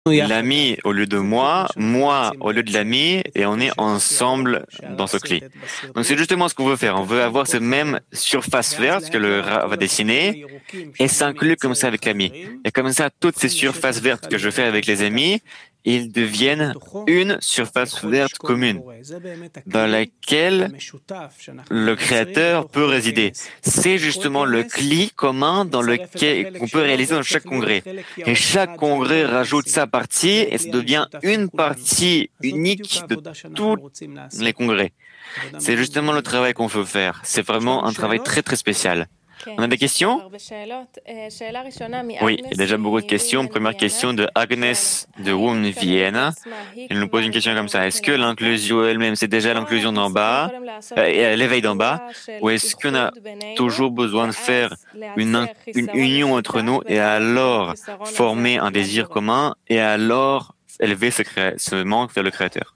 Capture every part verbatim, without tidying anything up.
l'ami au lieu de moi, moi au lieu de l'ami, et on est ensemble dans ce cli. Donc c'est justement ce qu'on veut faire. On veut avoir cette même surface verte que le rat va dessiner et s'inclure comme ça avec l'ami. Et comme ça, toutes ces surfaces vertes que je fais avec les amis, ils deviennent une surface verte commune dans laquelle le créateur peut résider. C'est justement le cli commun dans lequel qu'on peut réaliser dans chaque congrès. Et chaque congrès rajoute sa partie et ça devient une partie unique de tous les congrès. C'est justement le travail qu'on veut faire. C'est vraiment un travail très très spécial. On a des questions? Oui, il y a déjà beaucoup de questions. Première question de Agnes de Wum, Vienne. Elle nous pose une question comme ça. Est-ce que l'inclusion elle-même, c'est déjà l'inclusion d'en bas, euh, l'éveil d'en bas, ou est-ce qu'on a toujours besoin de faire une, une union entre nous et alors former un désir commun et alors élever ce, cré... ce manque vers le Créateur?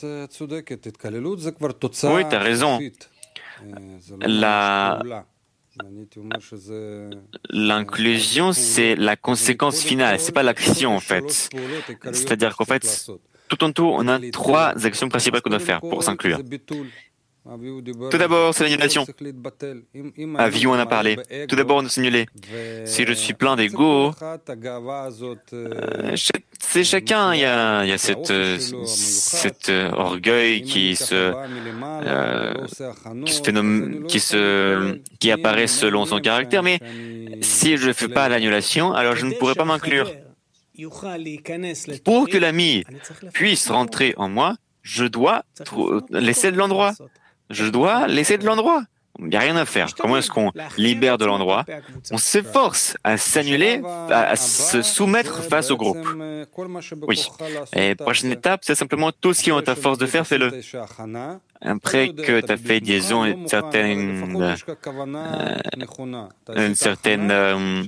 Oui, tu as raison. La... L'inclusion, c'est la conséquence finale, c'est pas l'action en fait. C'est-à-dire qu'en fait, tout en tout, on a trois actions principales qu'on doit faire pour s'inclure. Tout d'abord, c'est l'annulation. À Viu, on a parlé. Tout d'abord, on doit s'annuler. Si je suis plein d'ego, euh, c'est chacun, il y a, il y a cette, euh, cet euh, orgueil qui se, euh, qui se phénomène, qui se, qui apparaît selon son caractère. Mais si je ne fais pas l'annulation, alors je ne pourrai pas m'inclure. Pour que l'ami puisse rentrer en moi, je dois laisser de l'endroit. Je dois laisser de l'endroit. Il n'y a rien à faire. Comment est-ce qu'on libère de l'endroit? On s'efforce à s'annuler, à, à se soumettre face au groupe. Oui. Et prochaine étape, c'est simplement tout ce qui est en ta force de faire, fais-le. Après que tu as fait, disons, une certaine, euh, une certaine euh,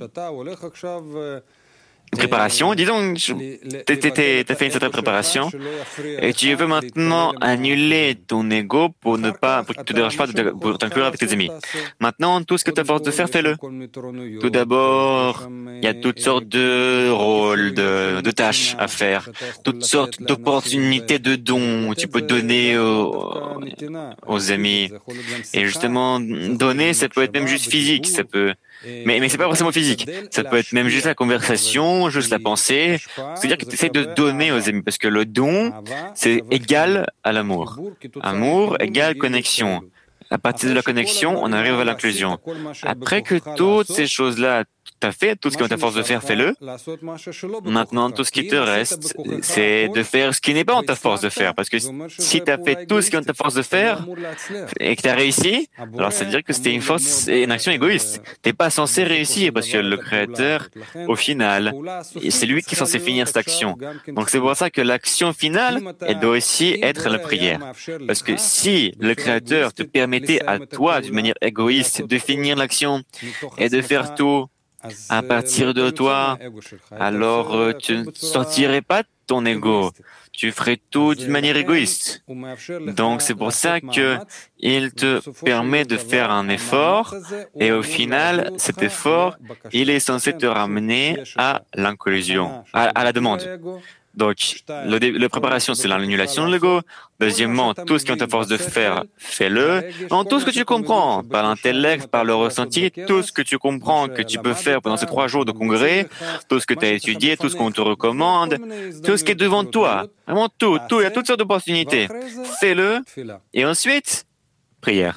préparation, disons, tu as fait une certaine préparation et tu veux maintenant annuler ton ego pour ne pas, pour que tu ne te dérange pas de, pour t'inclure avec tes amis. Maintenant, tout ce que tu as force de faire, fais-le. Tout d'abord, il y a toutes sortes de rôles, de, de tâches à faire, toutes sortes d'opportunités de dons. Tu peux donner aux, aux amis. Et justement, donner, ça peut être même juste physique, ça peut. Mais, mais c'est pas forcément physique. Ça peut être même juste la conversation, juste la pensée. C'est-à-dire que tu essaies de donner aux amis, parce que le don, c'est égal à l'amour. Amour égale connexion. À partir de la connexion, on arrive à l'inclusion. Après que toutes ces choses-là, tu as fait, tout ce que tu as force de faire, fais-le. Maintenant, tout ce qui te reste, c'est de faire ce qui n'est pas en ta force de faire. Parce que si tu as fait tout ce qui est en ta force de faire et que tu as réussi, alors ça veut dire que c'était une force et une action égoïste. Tu n'es pas censé réussir parce que le Créateur, au final, c'est lui qui est censé finir cette action. Donc c'est pour ça que l'action finale, elle doit aussi être la prière. Parce que si le Créateur te permettait à toi, d'une manière égoïste, de finir l'action et de faire tout à partir de toi, alors euh, tu ne sortirais pas de ton ego. Tu ferais tout d'une manière égoïste. Donc c'est pour ça que il te permet de faire un effort et au final, cet effort, il est censé te ramener à l'inclusion, à, à la demande. Donc, le dé- la préparation, c'est l'annulation de l'ego. Deuxièmement, tout ce qui est en ta force de faire, fais-le. En tout ce que tu comprends, par l'intellect, par le ressenti, tout ce que tu comprends que tu peux faire pendant ces trois jours de congrès, tout ce que tu as étudié, tout ce qu'on te recommande, tout ce qui est devant toi. Vraiment tout, tout. Il y a toutes sortes d'opportunités. Fais-le. Et ensuite, prière.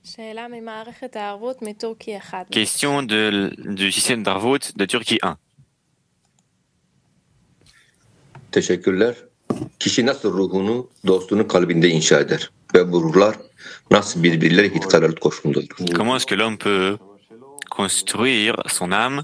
Question de, du système d'Arvut de Turquie un. Teşekkürler. Kişi nasıl ruhunu, dostunu kalbinde inşa eder ve bu ruhlar nasıl birbirleriyle hitkarlık koşulundadır? Comment est-ce que l'homme peut construire son âme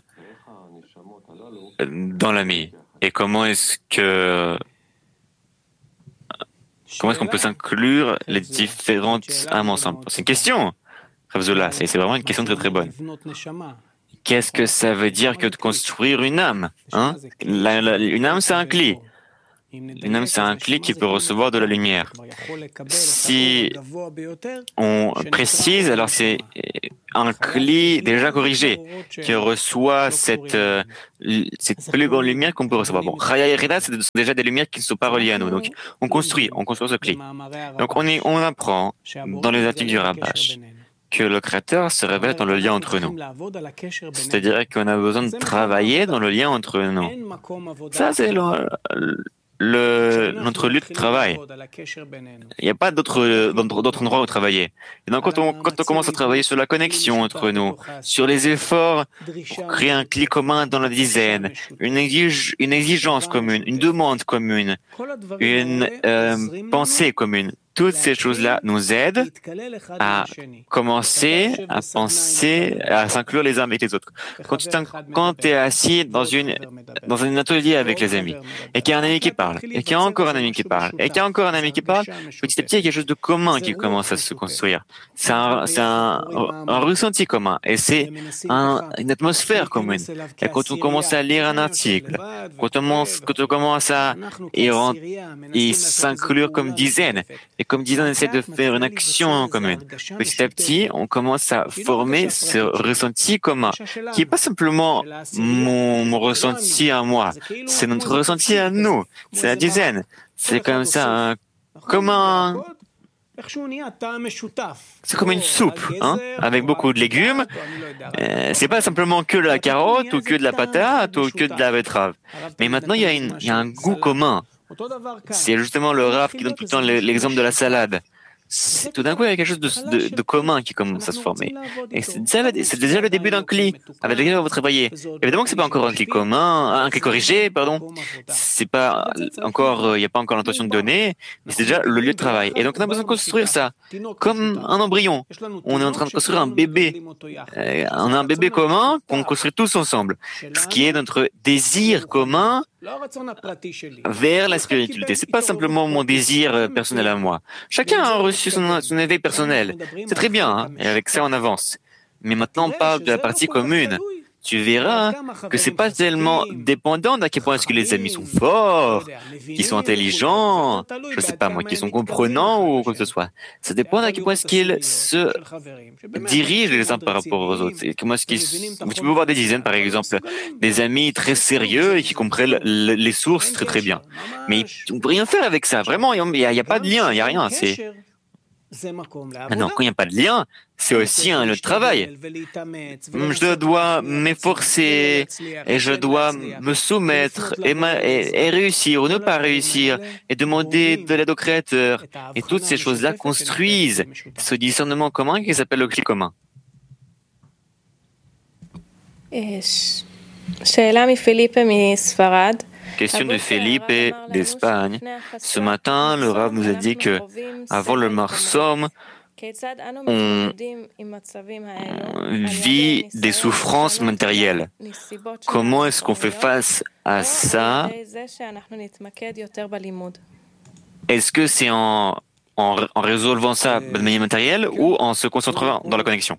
dans l'ami? Et comment est-ce que comment est-ce qu'on peut s'inclure les différentes âmes ensemble? C'est une question, Ravzola, c'est c'est vraiment une question très très bonne. Qu'est-ce que ça veut dire que de construire une âme, hein? La- la- Une âme, c'est un cli. Une âme, c'est un cli qui peut recevoir de la lumière. Si on précise, alors c'est un cli déjà corrigé, qui reçoit cette, euh, cette plus grande lumière qu'on peut recevoir. Bon, Chaya et Reda, c'est déjà des lumières qui ne sont pas reliées à nous. Donc, on construit, on construit ce cli. Donc, on, est, on apprend dans les articles du Rabash que le Créateur se révèle dans le lien entre nous. C'est-à-dire qu'on a besoin de travailler dans le lien entre nous. Ça, c'est le, le, notre lieu de travail. Il n'y a pas d'autre, d'autre endroit où travailler. Et donc, quand on, quand on commence à travailler sur la connexion entre nous, sur les efforts pour créer un clic commun dans la dizaine, une, exige, une exigence commune, une demande commune, une euh, pensée commune, toutes ces choses-là nous aident à commencer à penser, à s'inclure les uns avec les autres. Quand tu quand es assis dans, une, dans un atelier avec les amis, et qu'il y a un ami qui parle, et qu'il y a encore un ami qui parle, et qu'il y a encore un ami qui parle, petit à petit, il y a quelque chose de commun qui commence à se construire. C'est un, c'est un, un ressenti commun, et c'est un, une atmosphère commune. Et quand on commence à lire un article, quand on commence, quand on commence à y, y s'inclure comme dizaine, et comme disant, on essaie de faire une action commune. Petit à petit, on commence à former ce ressenti commun, qui n'est pas simplement mon, mon ressenti à moi, c'est notre ressenti à nous, c'est la dizaine. C'est comme ça, un, comme un, c'est comme une soupe, hein, avec beaucoup de légumes. Euh, c'est pas simplement que de la carotte, ou que de la patate, ou que de la betterave. Mais maintenant, il y a, une, il y a un goût commun. C'est justement le Rav qui donne tout le temps l'exemple de la salade. Tout d'un coup, il y a quelque chose de, de, de commun qui commence à se former. Et c'est déjà le début d'un cli avec lequel vous travaillez. Évidemment que c'est pas encore un cli commun, un cli corrigé, pardon. C'est pas encore, il n'y a pas encore l'intention de donner, mais c'est déjà le lieu de travail. Et donc, on a besoin de construire ça comme un embryon. On est en train de construire un bébé. Euh, on a un bébé commun qu'on construit tous ensemble. Ce qui est notre désir commun vers la spiritualité. C'est pas simplement mon désir personnel à moi. Chacun a reçu son, son éveil personnel. C'est très bien, hein, et avec ça on avance. Mais maintenant on parle de la partie commune. Tu verras que c'est pas tellement dépendant d'à quel point est-ce que les amis sont forts, qu'ils sont intelligents, je sais pas moi, qu'ils sont comprenants ou quoi que ce soit. Ça dépend d'à quel point est-ce qu'ils se dirigent les uns par rapport aux autres. Et comment est-ce qu'ils, tu peux voir des dizaines par exemple, des amis très sérieux et qui comprennent les sources très très bien. Mais on peut rien faire avec ça. Vraiment, il y a, il y a pas de lien, il y a rien. C'est Maintenant, quand il n'y a pas de lien, c'est aussi un lieu de travail. Je dois m'efforcer et je dois me soumettre et, et, et réussir ou ne pas réussir et demander de l'aide au Créateur. Et toutes ces choses-là construisent ce discernement commun qui s'appelle le cli commun. Question de Philippe d'Espagne. Ce matin, le Rav nous a dit que avant le Marsom, on vit des souffrances matérielles. Comment est-ce qu'on fait face à ça? Est-ce que c'est en, en, en résolvant ça de manière matérielle ou en se concentrant dans la connexion?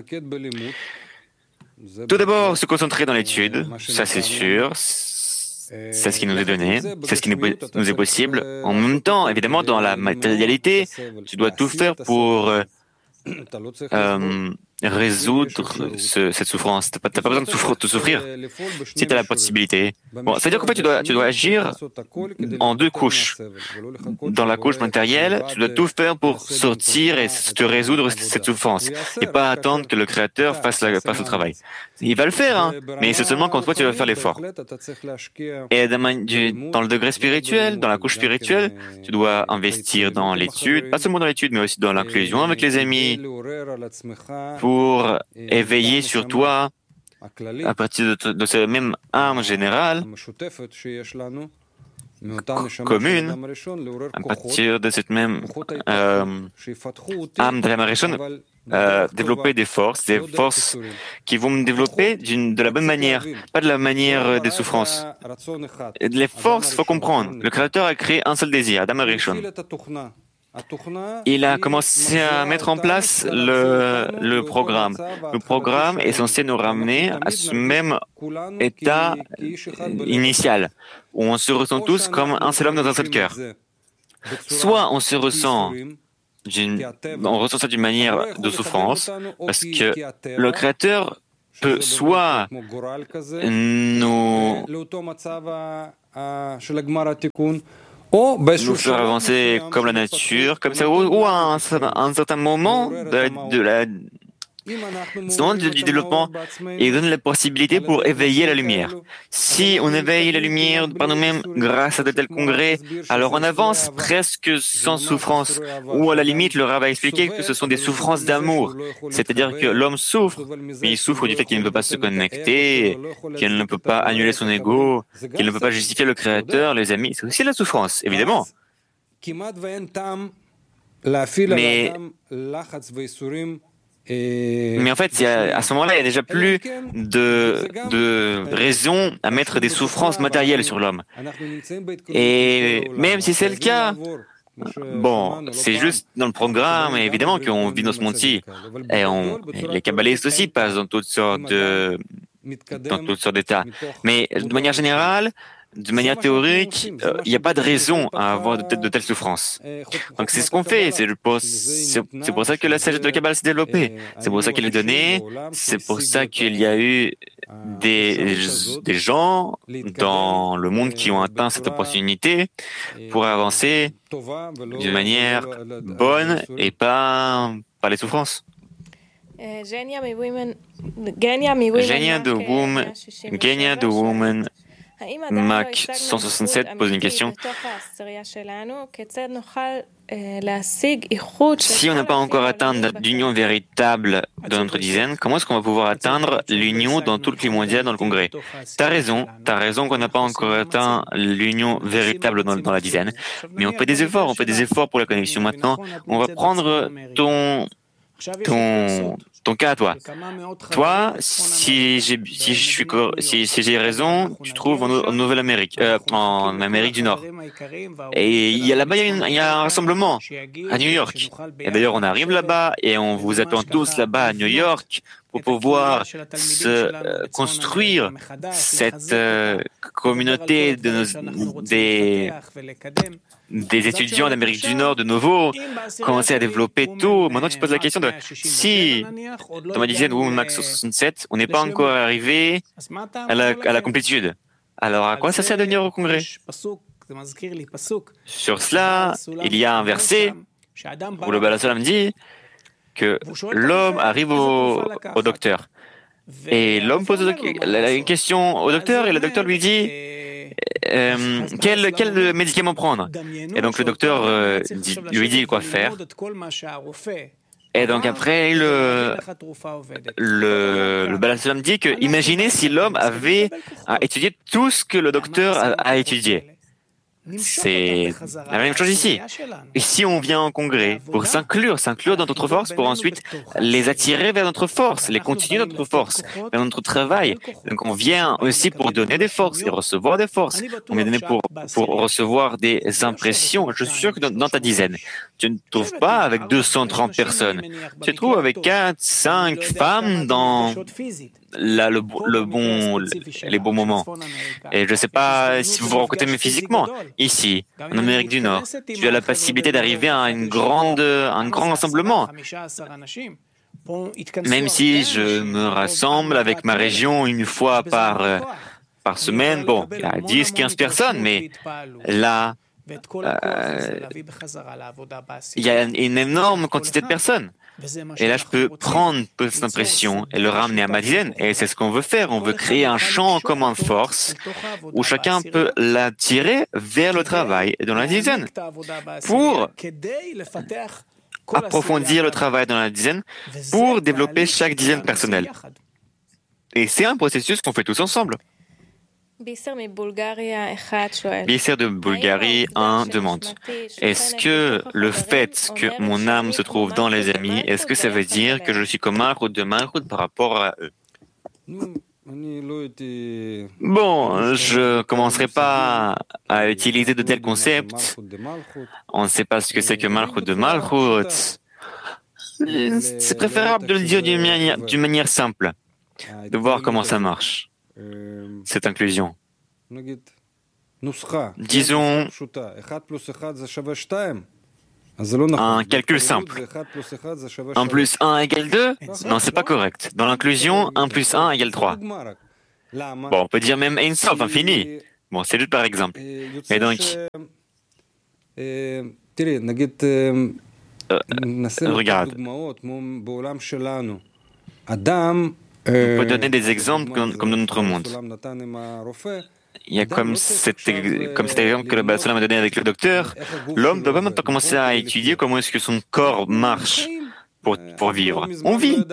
Tout d'abord, se concentrer dans l'étude, ça c'est sûr. C'est ce qui nous est donné, c'est ce qui nous est possible. En même temps, évidemment, dans la matérialité, tu dois tout faire pour euh, euh, résoudre ce, cette souffrance. Tu n'as pas, pas besoin de, souffrir, de souffrir si tu as la possibilité. Bon, c'est-à-dire qu'en fait, tu dois, tu dois agir en deux couches. Dans la couche matérielle, tu dois tout faire pour sortir et te résoudre cette souffrance. Et pas attendre que le Créateur fasse, la, fasse le travail. Il va le faire, hein, mais c'est seulement quand toi, tu vas faire l'effort. Et dans le degré spirituel, dans la couche spirituelle, tu dois investir dans l'étude, pas seulement dans l'étude, mais aussi dans l'inclusion avec les amis, pour éveiller sur toi, à partir de, de cette même âme générale, commune, à partir de cette même euh, âme de la Marishon, euh, développer des forces, des forces qui vont me développer d'une, de la bonne manière, pas de la manière des souffrances. Et les forces, il faut comprendre. Le Créateur a créé un seul désir, Adam Arishon. Il a commencé à mettre en place le, le programme. Le programme est censé nous ramener à ce même état initial, où on se ressent tous comme un seul homme dans un seul cœur. Soit on se ressent on ressent ça d'une manière de souffrance, parce que le Créateur peut soit nous, nous faire avancer comme la nature, comme ça, ou, ou à un, à un certain moment de, de la du, du développement, il donne la possibilité pour éveiller la lumière. Si on éveille la lumière par nous-mêmes grâce à de tels congrès, alors on avance presque sans souffrance. Ou à la limite, le Rav a expliqué que ce sont des souffrances d'amour. C'est-à-dire que l'homme souffre, mais il souffre du fait qu'il ne peut pas se connecter, qu'il ne peut pas annuler son ego, qu'il ne peut pas justifier le Créateur, les amis. C'est aussi la souffrance, évidemment. Mais Mais en fait, il y a, à ce moment-là, il n'y a déjà plus de, de raison à mettre des souffrances matérielles sur l'homme. Et même si c'est le cas, bon, c'est juste dans le programme, et évidemment qu'on vit dans ce monde-ci. Et, on, et les kabbalistes aussi passent dans toutes sortes de, dans toutes sortes d'états. Mais de manière générale, de manière théorique, il euh, n'y a pas de raison à avoir de, de telles souffrances. Donc c'est ce qu'on fait. C'est pour, c'est pour ça que la sagesse de Kabbalah s'est développée. C'est pour ça qu'elle est donnée. C'est pour ça qu'il y a eu des, des gens dans le monde qui ont atteint cette opportunité pour avancer d'une manière bonne et pas par les souffrances. Genia de Woman, Genia de Woman, Mac cent soixante-sept pose une question. Si on n'a pas encore atteint l'union véritable dans notre dizaine, comment est-ce qu'on va pouvoir atteindre l'union dans tout le climat mondial dans le congrès? T'as raison, t'as raison qu'on n'a pas encore atteint l'union véritable dans, dans la dizaine, mais on fait des efforts, on fait des efforts pour la connexion. Maintenant, on va prendre ton ton ton cas à toi. Toi, si j'ai si je suis si, si j'ai raison, tu te trouves en, en Nouvelle-Amérique, euh, en Amérique du Nord. Et il y a là-bas il y a, une, il y a un rassemblement à New York. Et d'ailleurs, on arrive là-bas et on vous attend tous là-bas à New York pour pouvoir se euh, construire cette euh, communauté de nos, des des étudiants d'Amérique du Nord de nouveau, commencer à développer tout. Maintenant, tu poses la question de si, dans ma dizaine ou Max soixante-sept, on n'est pas encore arrivé à la, à la complétude. Alors, à quoi ça sert de venir au congrès? Sur cela, il y a un verset où le Baal Salam dit que l'homme arrive au, au docteur. Et l'homme pose une question au docteur et le docteur lui dit euh, quel, quel médicament prendre. Et donc le docteur euh, dit, lui dit quoi faire. Et donc après, le, le, le Baal Salam dit que imaginez si l'homme avait à étudier tout ce que le docteur a, a étudié. C'est la même chose ici. Et si on vient en congrès pour s'inclure, s'inclure dans notre force, pour ensuite les attirer vers notre force, les continuer dans notre force, vers notre travail. Donc on vient aussi pour donner des forces et recevoir des forces. On vient donner pour, pour recevoir des impressions. Je suis sûr que dans, dans ta dizaine, tu ne te trouves pas avec deux cent trente personnes. Tu te trouves avec quatre, cinq femmes dans là, le, le bon, les bons moments. Et je ne sais pas si vous vous rencontrez, mais physiquement, ici, en Amérique du Nord, tu as la possibilité d'arriver à une grande, un grand rassemblement. Même si je me rassemble avec ma région une fois par, par semaine, bon, il y a dix, quinze personnes, mais là, euh, il y a une énorme quantité de personnes. Et là, je peux prendre cette impression et le ramener à ma dizaine. Et c'est ce qu'on veut faire. On veut créer un champ commun de force où chacun peut l'attirer vers le travail dans la dizaine pour approfondir le travail dans la dizaine, pour développer chaque dizaine personnelle. Et c'est un processus qu'on fait tous ensemble. Bisser de Bulgarie un demande, est-ce que le fait que mon âme se trouve dans les amis, est-ce que ça veut dire que je suis comme Malchut de Malchut par rapport à eux? Bon, je ne commencerai pas à utiliser de tels concepts. On ne sait pas ce que c'est que Malchut de Malchut. C'est préférable de le dire d'une manière, d'une manière simple, de voir comment ça marche, cette inclusion. Disons, Un calcul simple. un plus un égale deux? Non, c'est pas correct. Dans l'inclusion, un plus un égale trois. Bon, on peut dire même Ein Sof, infini. Bon, c'est juste par exemple. Et donc, euh, regarde. On peut donner des exemples comme, comme dans notre monde. Il y a comme cet, comme cet exemple que le Baal Solam a donné avec le docteur. L'homme doit pas maintenant commencer à étudier comment est-ce que son corps marche pour, pour vivre. On vit.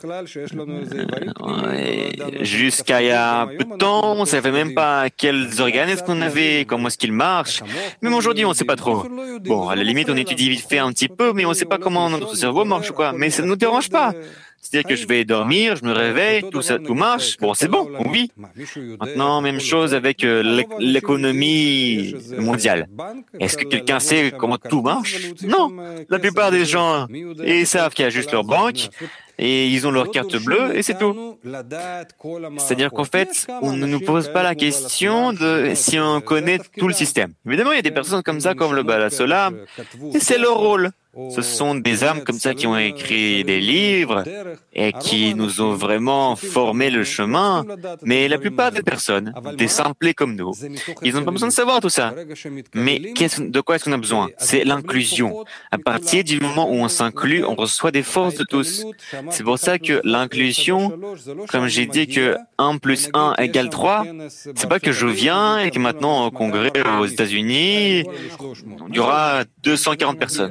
Jusqu'à il y a peu de temps, on ne savait même pas quels organes est-ce qu'on avait, comment est-ce qu'ils marchent. Même aujourd'hui, on ne sait pas trop. Bon, à la limite, on étudie vite fait un petit peu, mais on ne sait pas comment notre cerveau marche ou quoi. Mais ça ne nous dérange pas. C'est-à-dire que je vais dormir, je me réveille, tout ça, tout marche. Bon, c'est bon, on vit. Maintenant, même chose avec euh, l'économie mondiale. Est-ce que quelqu'un sait comment tout marche? Non. La plupart des gens, ils savent qu'il y a juste leur banque et ils ont leur carte bleue et c'est tout. C'est-à-dire qu'en fait, on ne nous pose pas la question de si on connaît tout le système. Évidemment, il y a des personnes comme ça, comme le Baal Solam, et c'est leur rôle. Ce sont des âmes comme ça qui ont écrit des livres et qui nous ont vraiment formé le chemin. Mais la plupart des personnes, des simplés comme nous, ils n'ont pas besoin de savoir tout ça. Mais de quoi est-ce qu'on a besoin? C'est l'inclusion. À partir du moment où on s'inclut, on reçoit des forces de tous. C'est pour ça que l'inclusion, comme j'ai dit que un plus un égale trois, c'est pas que je viens et que maintenant au congrès aux États-Unis, il y aura deux cent quarante personnes.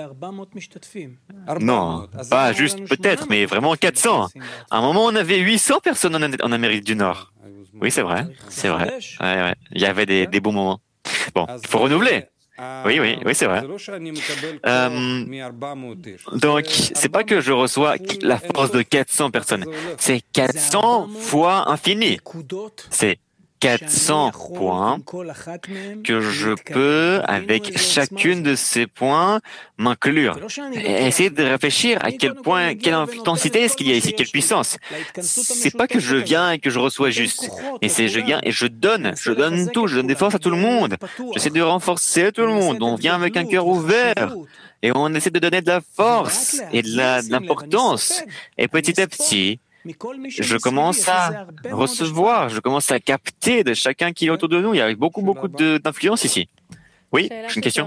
Non, pas juste peut-être, mais vraiment quatre cents. À un moment, on avait huit cents personnes en Amérique du Nord. Oui, c'est vrai, c'est vrai. Ouais, ouais. Il y avait des, des bons moments. Bon, il faut renouveler. Oui, oui, oui, c'est vrai. Euh, donc, c'est pas que je reçois la force de quatre cents personnes. C'est quatre cents fois infini. C'est quatre cents points que je peux, avec chacune de ces points, m'inclure. Et essayer de réfléchir à quel point, quelle intensité est-ce qu'il y a ici, quelle puissance. C'est pas que je viens et que je reçois juste, mais c'est je viens et je donne, je donne tout, je donne des forces à tout le monde. J'essaie de renforcer tout le monde. On vient avec un cœur ouvert. Et on essaie de donner de la force et de la, de l'importance. Et petit à petit, je commence à recevoir, je commence à capter de chacun qui est autour de nous. Il y a beaucoup, beaucoup d'influence ici. Oui, j'ai une question.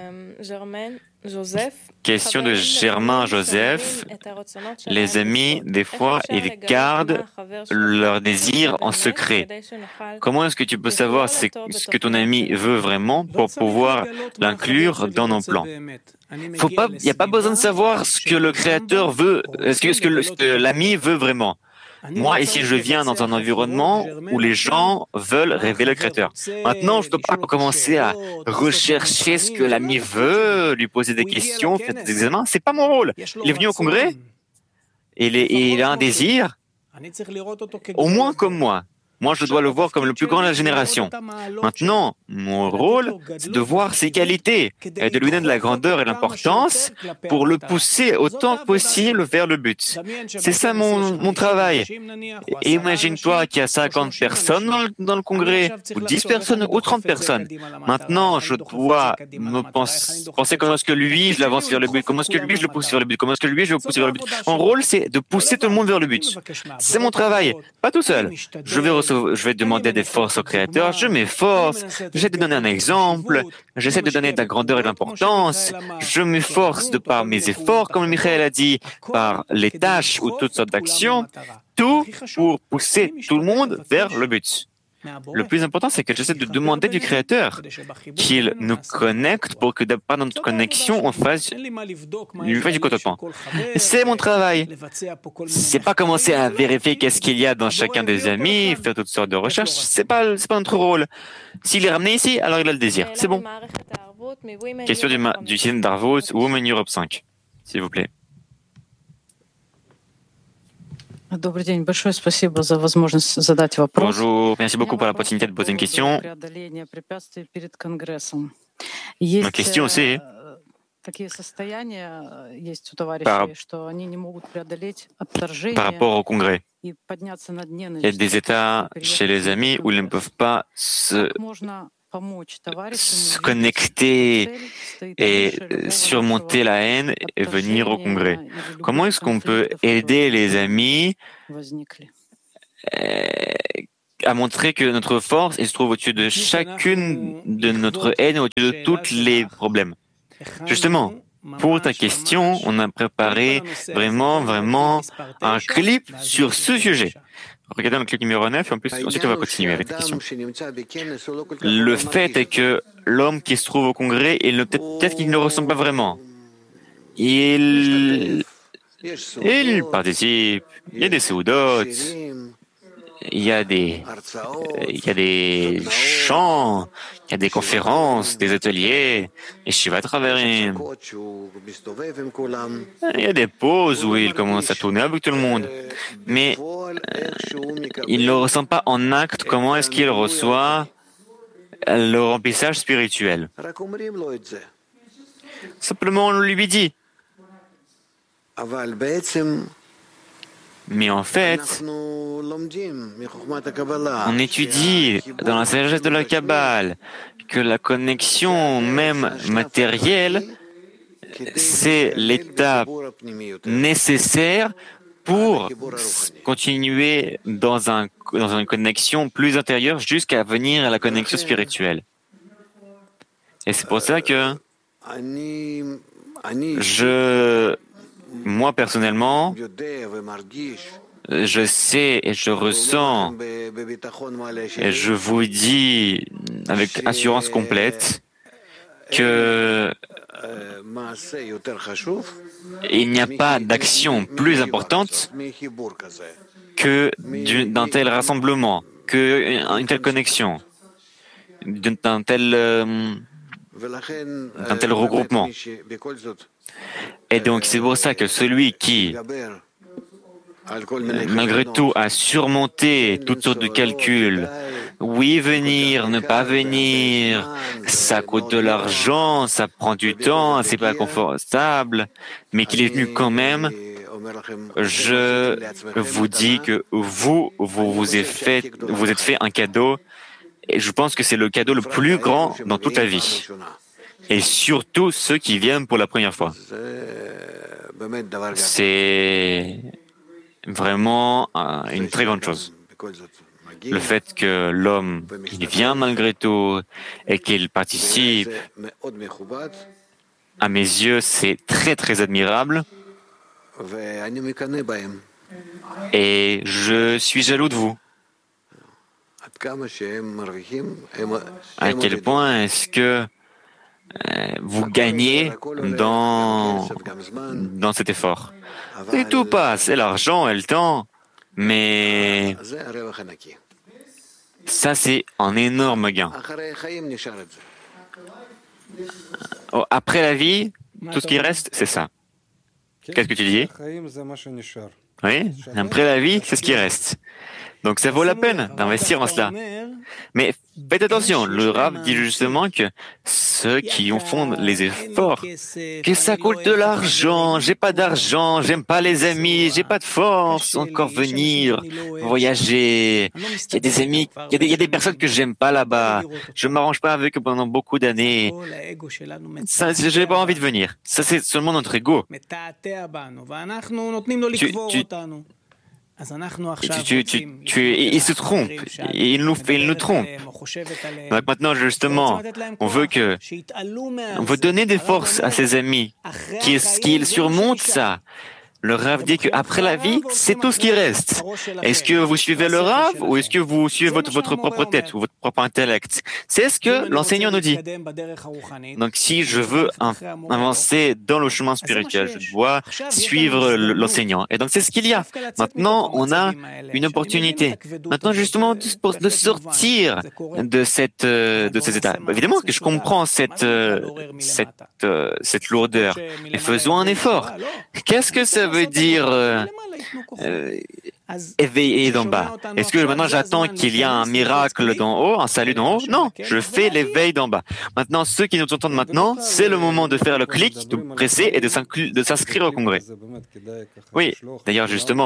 Question de Germain Joseph. Les amis, des fois, ils gardent leur désir en secret. Comment est-ce que tu peux savoir ce que ton ami veut vraiment pour pouvoir l'inclure dans nos plans? Faut pas, il n'y a pas besoin de savoir ce que le créateur veut, ce que, ce que, ce que l'ami veut vraiment. Moi, ici, je viens dans un environnement où les gens veulent révéler le créateur. Maintenant, je ne dois pas commencer à rechercher ce que l'ami veut, lui poser des questions, faire des examens. C'est pas mon rôle. Il est venu au congrès et il, est, et il a un désir, au moins comme moi. Moi, je dois le voir comme le plus grand de la génération. Maintenant, mon rôle, c'est de voir ses qualités et de lui donner de la grandeur et de l'importance pour le pousser autant que possible vers le but. C'est ça mon, mon travail. Et imagine-toi qu'il y a cinquante personnes dans le, dans le congrès, ou dix personnes, ou trente personnes. Maintenant, je dois me pense, penser comment est-ce que lui, je l'avance vers le but, comment est-ce que lui, je le pousse vers le but, comment est-ce que lui, je le pousse vers le but. Mon rôle, c'est de pousser tout le monde vers le but. C'est mon travail, pas tout seul. Je vais recevoir je vais demander des forces au Créateur, je m'efforce, j'essaie de donner un exemple, j'essaie de donner de la grandeur et de l'importance, je m'efforce de par mes efforts, comme Michael a dit, par les tâches ou toutes sortes d'actions, tout pour pousser tout le monde vers le but. Le plus important, c'est que j'essaie de demander du Créateur qu'il nous connecte pour que, par notre connexion, on fasse, lui fasse du contentement. C'est mon travail. C'est pas commencer à vérifier qu'est-ce qu'il y a dans chacun des amis, faire toutes sortes de recherches. C'est pas, c'est pas notre rôle. S'il est ramené ici, alors il a le désir. C'est bon. Question du, du système d'Arvut, Women Europe cinq, s'il vous plaît. Bonjour, merci beaucoup pour l'opportunité de poser une question. Ma question c'est, par, par rapport au Congrès, il y a des États chez les amis où ils ne peuvent pas se se connecter et surmonter la haine et venir au congrès? Comment est-ce qu'on peut aider les amis à montrer que notre force elle se trouve au-dessus de chacune de notre haine, au-dessus de tous les problèmes? Justement, pour ta question, on a préparé vraiment, vraiment un clip sur ce sujet. Regardez le clip numéro neuf et en plus, ensuite on va continuer avec la question. Le fait est que l'homme qui se trouve au congrès, il ne, peut-être, peut-être qu'il ne le ressent pas vraiment. Il, il participe, il y a des séoudotes, il y a des, il y a des chants, il y a des conférences, des ateliers, et Shiva travaille. Il y a des pauses où il commence à tourner avec tout le monde, mais euh, il ne le ressent pas en acte. Comment est-ce qu'il reçoit le remplissage spirituel? Simplement, on lui dit. Mais en fait, on étudie dans la sagesse de la Kabbale que la connexion même matérielle, c'est l'étape nécessaire pour continuer dans, un, dans une connexion plus intérieure jusqu'à venir à la connexion spirituelle. Et c'est pour ça que je... Moi, personnellement, je sais et je ressens, et je vous dis avec assurance complète que il n'y a pas d'action plus importante que d'un tel rassemblement, qu'une telle connexion, d'un tel, d'un tel regroupement. Et donc, c'est pour ça que celui qui, malgré tout, a surmonté toutes sortes de calculs, oui, venir, ne pas venir, ça coûte de l'argent, ça prend du temps, c'est pas confortable, mais qu'il est venu quand même, je vous dis que vous, vous vous êtes fait, vous êtes fait un cadeau, et je pense que c'est le cadeau le plus grand dans toute la vie. Et surtout ceux qui viennent pour la première fois. C'est vraiment une très grande chose. Le fait que l'homme, il vient malgré tout et qu'il participe, à mes yeux, c'est très très admirable. Et je suis jaloux de vous. À quel point est-ce que Euh, vous gagnez dans, dans cet effort. Et tout passe, et l'argent, et le temps, mais ça c'est un énorme gain. Après la vie, tout ce qui reste, c'est ça. Qu'est-ce que tu dis? Oui, après la vie, c'est ce qui reste. Donc ça vaut la peine d'investir en cela. Mais faites attention, le Rav dit justement que ceux qui en font les efforts, que ça coûte de l'argent, j'ai pas d'argent, j'aime pas les amis, j'ai pas de force, encore venir, voyager. Il y a des amis, il y a des, il y a des personnes que j'aime pas là-bas, je m'arrange pas avec eux pendant beaucoup d'années. Ça, j'ai pas envie de venir. Ça, c'est seulement notre ego. Tu, tu, Tu, tu, tu, tu, il se trompe, il nous, il nous trompe. Donc maintenant, justement, on veut que, on veut donner des forces à ses amis, qu'ils qu'ils surmontent ça. Le Rav dit qu'après la vie, c'est tout ce qui reste. Est-ce que vous suivez le Rav ou est-ce que vous suivez votre, votre propre tête ou votre propre intellect? C'est ce que l'enseignant nous dit. Donc si je veux avancer dans le chemin spirituel, je dois suivre l'enseignant. Et donc c'est ce qu'il y a. Maintenant, on a une opportunité. Maintenant, justement, pour de sortir de cette, de ces états. Évidemment que je comprends cette, cette, cette lourdeur. Mais faisons un effort. Qu'est-ce que ça veut dire euh, euh, éveiller d'en bas? Est-ce que maintenant j'attends qu'il y ait un miracle d'en haut, un salut d'en haut? Non, je fais l'éveil d'en bas. Maintenant, ceux qui nous entendent maintenant, c'est le moment de faire le clic, de presser et de s'inscrire au congrès. Oui, d'ailleurs justement,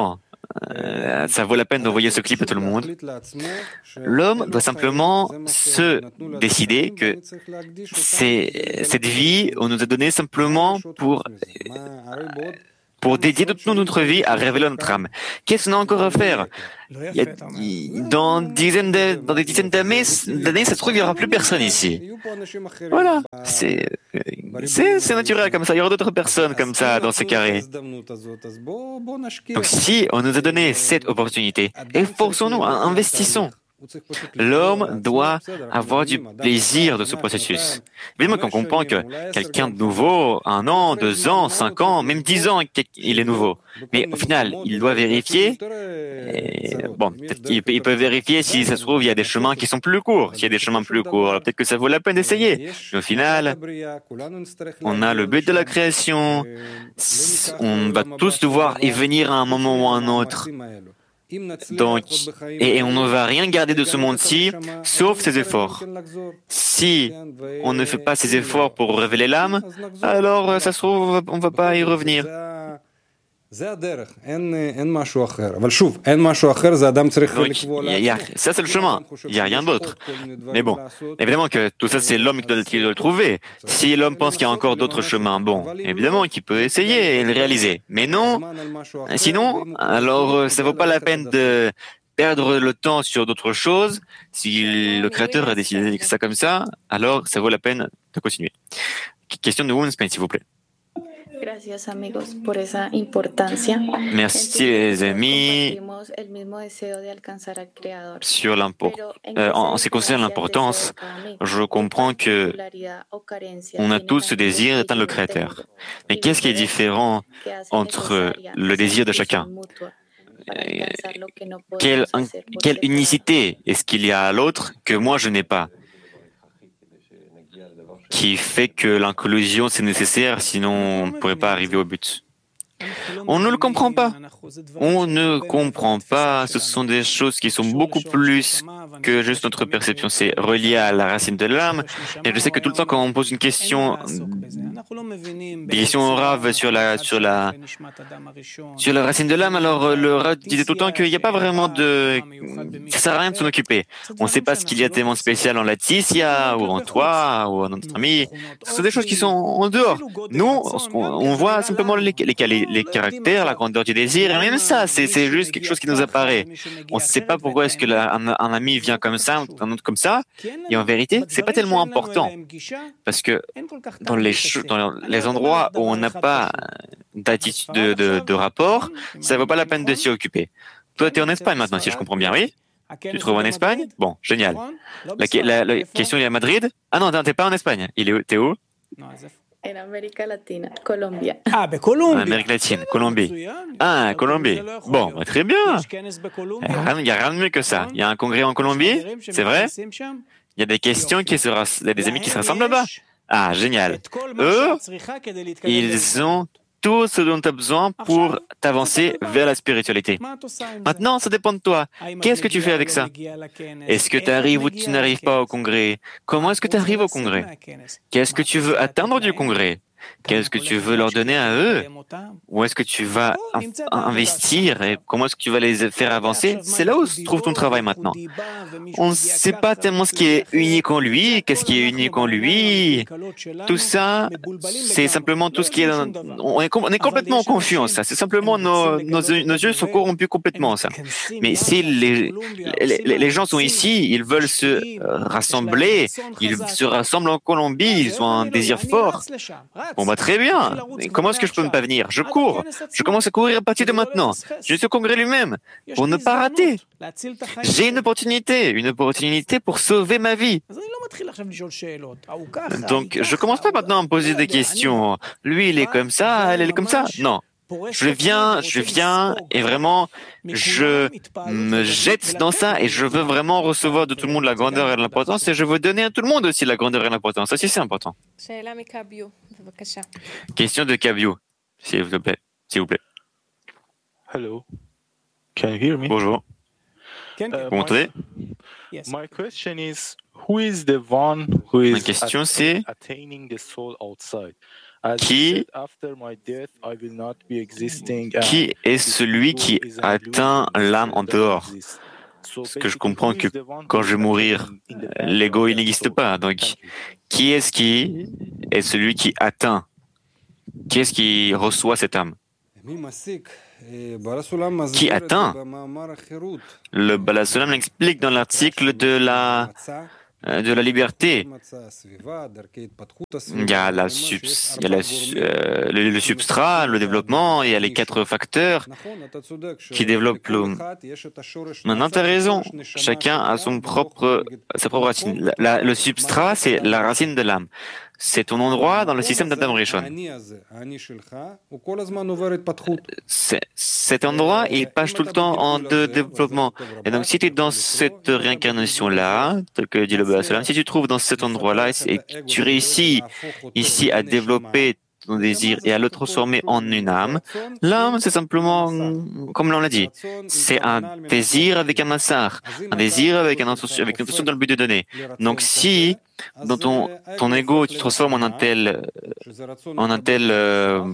euh, ça vaut la peine d'envoyer ce clip à tout le monde. L'homme doit simplement se décider que c'est, cette vie, on nous a donné simplement pour, pour dédier toute notre vie à révéler notre âme. Qu'est-ce qu'on a encore à faire? Il y a, dans, dizaines de, dans des dizaines d'années, d'années, ça se trouve, il n'y aura plus personne ici. Voilà, c'est, c'est, c'est naturel comme ça. Il y aura d'autres personnes comme ça dans ce carré. Donc si on nous a donné cette opportunité, efforçons-nous, investissons. L'homme doit avoir du plaisir de ce processus. Évidemment qu'on comprend que quelqu'un de nouveau, un an, deux ans, cinq ans, même dix ans, il est nouveau. Mais au final, il doit vérifier. Et, bon, peut-être qu'il peut, il peut vérifier si ça se trouve, il y a des chemins qui sont plus courts. S'il y a des chemins plus courts, alors peut-être que ça vaut la peine d'essayer. Mais au final, on a le but de la création. On va tous devoir y venir à un moment ou à un autre. Donc, et, et on ne va rien garder de ce monde-ci, sauf ses efforts. Si on ne fait pas ses efforts pour révéler l'âme, alors ça se trouve, on ne va pas y revenir. Donc, y a, y a, ça c'est le chemin, il n'y a rien d'autre. Mais bon, évidemment que tout ça c'est l'homme qui doit, qui doit le trouver. Si l'homme pense qu'il y a encore d'autres chemins, bon, évidemment qu'il peut essayer et le réaliser. Mais non, sinon, alors ça ne vaut pas la peine de perdre le temps sur d'autres choses. Si le créateur a décidé que ça comme ça, alors ça vaut la peine de continuer. Question de Women's Pain, s'il vous plaît. Gracias, amigos, por esa importancia. Merci les amis sur l'importance. Euh, en ce qui concerne l'importance, je comprends que on a tous ce désir d'atteindre le Créateur. Mais qu'est-ce qui est différent entre le désir de chacun? Euh, quelle, quelle unicité est-ce qu'il y a à l'autre que moi je n'ai pas, qui fait que l'inclusion c'est nécessaire, sinon on ne pourrait pas arriver au but. On ne le comprend pas. On ne comprend pas. Ce sont des choses qui sont beaucoup plus que juste notre perception. C'est relié à la racine de l'âme. Et je sais que tout le temps, quand on pose une question, des questions au Rav sur la, sur la, sur la racine de l'âme, alors le Rav disait tout le temps qu'il n'y a pas vraiment de, ça sert à rien de s'en occuper. On ne sait pas ce qu'il y a de tellement spécial en Laetitia, ou en toi, ou en notre ami. Ce sont des choses qui sont en dehors. Nous, on voit simplement les, les, les caractères, la grandeur du désir, et même ça, c'est, c'est juste quelque chose qui nous apparaît. On ne sait pas pourquoi est-ce que la, un, un ami vient comme ça, un autre comme ça, et en vérité, c'est pas tellement important. Parce que dans les, dans les endroits où on n'a pas d'attitude de, de, de rapport, ça ne vaut pas la peine de s'y occuper. Toi, tu es en Espagne maintenant, si je comprends bien, oui? Tu te trouves en Espagne? Bon, génial. La, la, la question, il est à Madrid? Ah non, t'es pas en Espagne. Il est où? T'es où? En Amérique latine, Colombie. Ah, ben Colombie. En Amérique latine, Colombie. Ah, Colombie. Bon, bah, très bien. Il n'y a rien de mieux que ça. Il y a un congrès en Colombie, c'est vrai? Il y a des questions qui se rass... il y a des amis qui se rassemblent là-bas. Ah, génial. Eux, ils ont tout ce dont tu as besoin pour t'avancer vers la spiritualité. Maintenant, ça dépend de toi. Qu'est-ce que tu fais avec ça? Est-ce que tu arrives ou tu n'arrives pas au congrès? Comment est-ce que tu arrives au congrès? Qu'est-ce que tu veux atteindre du congrès? Qu'est-ce que tu veux leur donner à eux? Où est-ce que tu vas investir et comment est-ce que tu vas les faire avancer? C'est là où se trouve ton travail maintenant. On ne sait pas tellement ce qui est unique en lui, qu'est-ce qui est unique en lui. Tout ça, c'est simplement tout ce qui est... Dans... On, est on est complètement confus en ça. C'est simplement nos, nos, nos yeux sont corrompus complètement en ça. Mais si les, les, les gens sont ici, ils veulent se rassembler, ils se rassemblent en Colombie, ils ont un désir fort. Bon, bah, très bien. Mais comment est-ce que je peux ne pas venir? Je cours. Je commence à courir à partir de maintenant. Je suis au congrès lui-même. Pour ne pas rater. J'ai une opportunité. Une opportunité pour sauver ma vie. Donc, je commence pas maintenant à me poser des questions. Lui, il est comme ça, elle, elle est comme ça. Non. Je viens, je viens et vraiment, je me jette dans ça et je veux vraiment recevoir de tout le monde la grandeur et l'importance et je veux donner à tout le monde aussi la grandeur et l'importance. Ça aussi, c'est important. Question de Kabio, s'il vous plaît. S'il vous plaît. Hello. Can you hear me? Bonjour. Uh, Vous m'entendez? My question is, who is the one who is Ma question, c'est attaining the soul outside? Qui, qui est celui qui atteint l'âme en dehors? Parce que je comprends que quand je vais mourir, l'ego il n'existe pas. Donc, qui est-ce qui est celui qui atteint? Qui est-ce qui reçoit cette âme? Qui atteint? Le Bala Sulam l'explique dans l'article de la de la liberté. Il y a, la subs, il y a la, euh, le, le substrat, le développement, il y a les quatre facteurs qui développent le... Maintenant, tu as raison. Chacun a son propre, sa propre racine. La, la, le substrat, c'est la racine de l'âme. C'est ton endroit dans le système d'Adam Rishon. Cet endroit, il passe tout le temps en deux développements. Et donc, si tu es dans cette réincarnation-là, tel que dit le Bala Sulam, si tu te trouves dans cet endroit-là et que tu réussis ici à développer ton désir et à le transformer en une âme, l'âme, c'est simplement, comme l'on l'a dit, c'est un désir avec un massar, un désir avec, un, avec une intention dans le but de donner. Donc, si dans ton, ton ego, tu te transformes en un tel, en un tel, euh,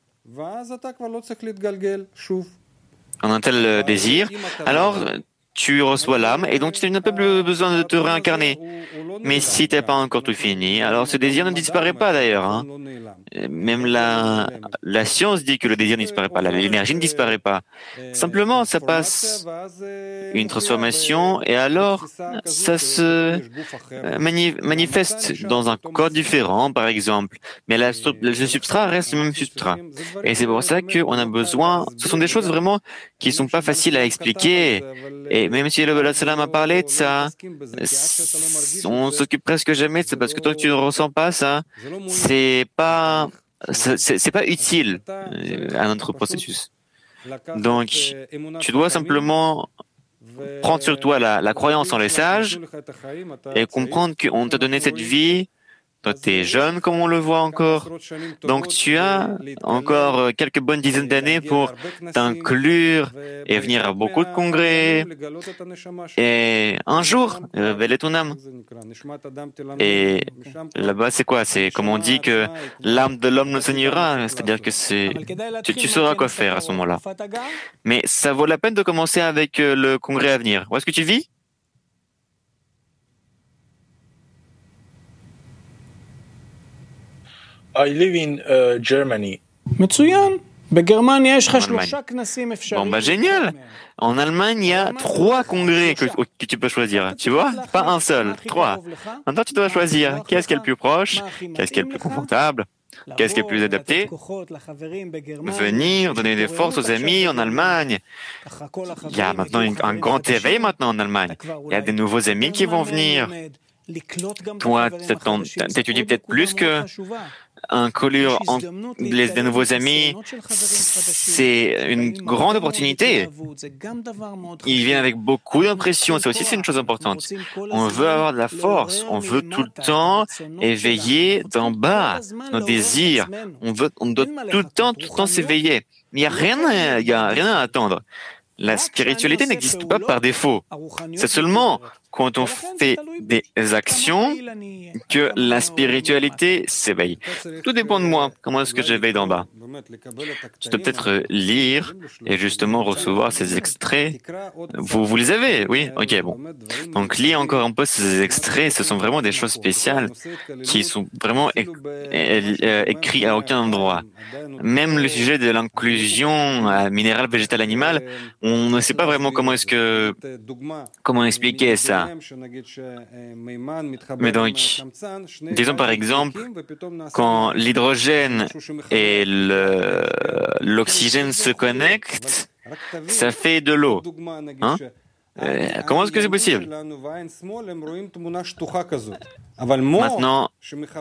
en un tel désir, alors tu reçois l'âme et donc tu n'as pas besoin de te réincarner. Mais si tu n'as pas encore tout fini, alors ce désir ne disparaît pas d'ailleurs. Hein. Même la, la science dit que le désir ne disparaît pas, l'énergie ne disparaît pas. Simplement, ça passe une transformation et alors ça se mani manifeste dans un corps différent, par exemple. Mais la, le substrat reste le même substrat. Et c'est pour ça qu'on a besoin... Ce sont des choses vraiment qui ne sont pas faciles à expliquer. Et même si le Bala Sulam a parlé de ça, on s'occupe presque jamais de ça parce que toi, tu ne ressens pas ça. C'est pas, c'est pas utile à notre processus. Donc, tu dois simplement prendre sur toi la, la croyance en les sages et comprendre qu'on t'a donné cette vie. Toi, tu es jeune, comme on le voit encore. Donc, tu as encore quelques bonnes dizaines d'années pour t'inclure et venir à beaucoup de congrès. Et un jour, révéler ton âme. Et là-bas, c'est quoi? C'est comme on dit que l'âme de l'homme ne saignera. C'est-à-dire que c'est, tu, tu sauras quoi faire à ce moment-là. Mais ça vaut la peine de commencer avec le congrès à venir. Où est-ce que tu vis? I live in uh, Germany. Bon, bah génial. En Allemagne, il y a trois congrès que, que tu peux choisir. Tu vois? Pas un seul, trois. Maintenant, tu dois choisir qu'est-ce qui est le plus proche, qu'est-ce qui est le plus confortable, qu'est-ce qui est le plus adapté. Venir, donner des forces aux amis en Allemagne. Il y a maintenant une, un grand éveil maintenant en Allemagne. Il y a des nouveaux amis qui vont venir. Toi, tu étudies peut-être plus que un colure en les, des nouveaux amis, c'est une grande opportunité. Il vient avec beaucoup d'impression, ça aussi c'est une chose importante. On veut avoir de la force, on veut tout le temps éveiller d'en bas nos désirs. On veut, on doit tout le temps, tout le temps s'éveiller. Il n'y a rien, il y a rien à attendre. La spiritualité n'existe pas par défaut. C'est seulement quand on fait des actions que la spiritualité s'éveille. Tout dépend de moi. Comment est-ce que j'éveille d'en bas? Je dois peut-être lire et justement recevoir ces extraits. Vous, vous les avez? Oui? Ok, bon. Donc, lis encore un peu ces extraits. Ce sont vraiment des choses spéciales qui sont vraiment é é écrites à aucun endroit. Même le sujet de l'inclusion minérale, végétale, animale, on ne sait pas vraiment comment est-ce que, comment expliquer ça. Mais donc, disons par exemple, quand l'hydrogène et l'oxygène se connectent, ça fait de l'eau. Hein? Euh, comment est-ce que c'est possible? Maintenant,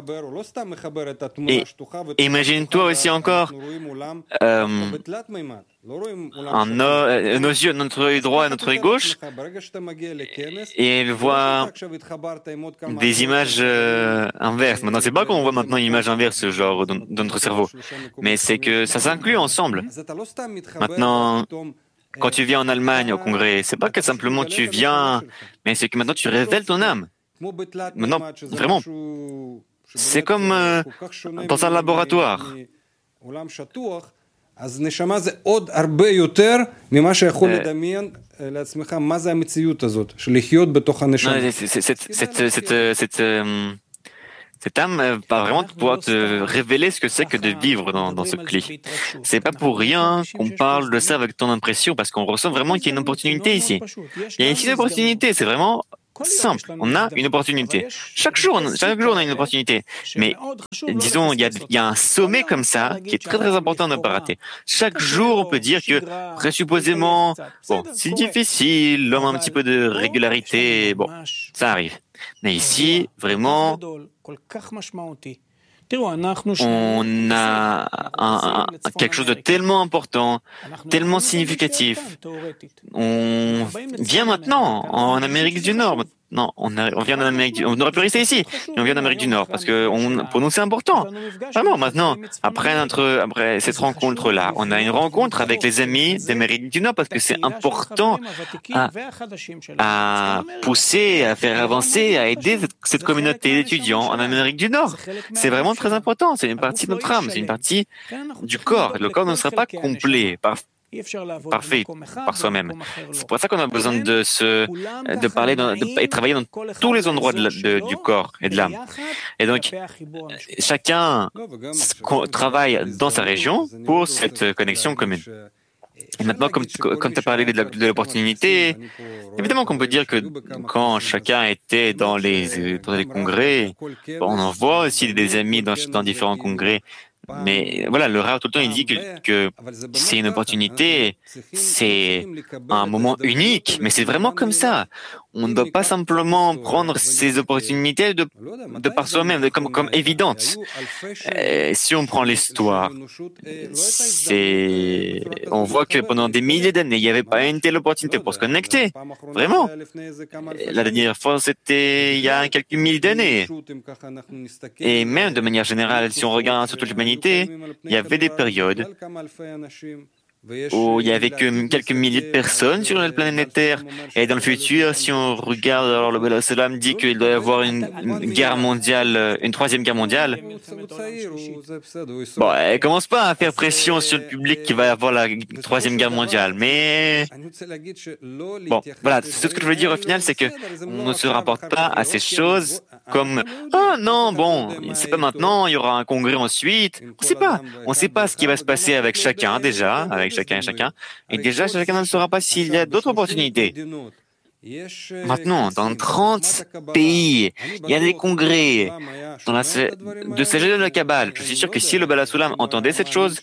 et imagine-toi aussi encore euh, en no, nos yeux, notre œil droit et notre œil gauche, et elle voit des images euh, inverses. Maintenant, c'est pas qu'on voit maintenant une image inverse, genre dans, dans notre cerveau, mais c'est que ça s'inclut ensemble. Maintenant, quand tu viens en Allemagne au congrès, c'est pas que simplement tu viens, mais c'est que maintenant tu révèles ton âme. Maintenant, vraiment, C'est comme euh, dans un laboratoire. Cette âme va vraiment pouvoir te révéler ce que c'est que de vivre dans, dans ce cli. C'est pas pour rien qu'on parle de ça avec ton impression, parce qu'on ressent vraiment qu'il y a une opportunité ici. Il y a ici une opportunité, c'est vraiment simple. On a une opportunité. Chaque jour, on, chaque jour, on a une opportunité. Mais disons, il y a, il y a un sommet comme ça qui est très très important à ne pas rater. Chaque jour, on peut dire que présupposément, bon, c'est difficile, l'homme a un petit peu de régularité, bon, ça arrive. Mais ici, vraiment, on a un, un, quelque chose de tellement important, tellement significatif. On vient maintenant en Amérique du Nord. Non, on, a, on vient d'Amérique du On aurait pu rester ici, mais on vient d'Amérique du Nord parce que on, pour nous c'est important. Vraiment, maintenant, après notre, après cette rencontre-là, on a une rencontre avec les amis d'Amérique du Nord parce que c'est important à, à pousser, à faire avancer, à aider cette, cette communauté d'étudiants en Amérique du Nord. C'est vraiment très important. C'est une partie de notre âme, c'est une partie du corps. Le corps ne sera pas complet par parfait par soi-même. C'est pour ça qu'on a besoin de se, de parler dans, de, et travailler dans tous les endroits de la, de, du corps et de l'âme. Et donc, chacun travaille dans sa région pour cette connexion commune. Et maintenant, comme, comme tu as parlé de l'opportunité, évidemment qu'on peut dire que quand chacun était dans les, dans les congrès, on en voit aussi des amis dans, dans différents congrès. Mais voilà, le Rav tout le temps il dit que, que c'est une opportunité, c'est un moment unique, mais c'est vraiment comme ça. On ne doit pas simplement prendre ces opportunités de, de par soi-même, comme, comme évidentes. Euh, si on prend l'histoire, c'est, on voit que pendant des milliers d'années, il n'y avait pas une telle opportunité pour se connecter. Vraiment. La dernière fois, c'était il y a quelques milliers d'années. Et même de manière générale, si on regarde sur toute l'humanité, il y avait des périodes où il y avait que quelques milliers de personnes sur la planète Terre. Et dans le futur, si on regarde, alors le Bala Salam dit qu'il doit y avoir une, une guerre mondiale, une troisième guerre mondiale. Bon, elle commence pas à faire pression sur le public qu'il va y avoir la troisième guerre mondiale, mais bon, voilà. Ce que je veux dire au final, c'est que on ne se rapporte pas à ces choses comme ah non, bon, c'est pas maintenant, il y aura un congrès ensuite. On sait pas, on sait pas ce qui va se passer avec chacun déjà, avec chacun et chacun. Et déjà, chacun ne saura pas s'il y a d'autres opportunités. Maintenant, dans trente pays, il y a des congrès dans la, de Sagesse de la Kabbale. Je suis sûr que si le Bala Sulam entendait cette chose,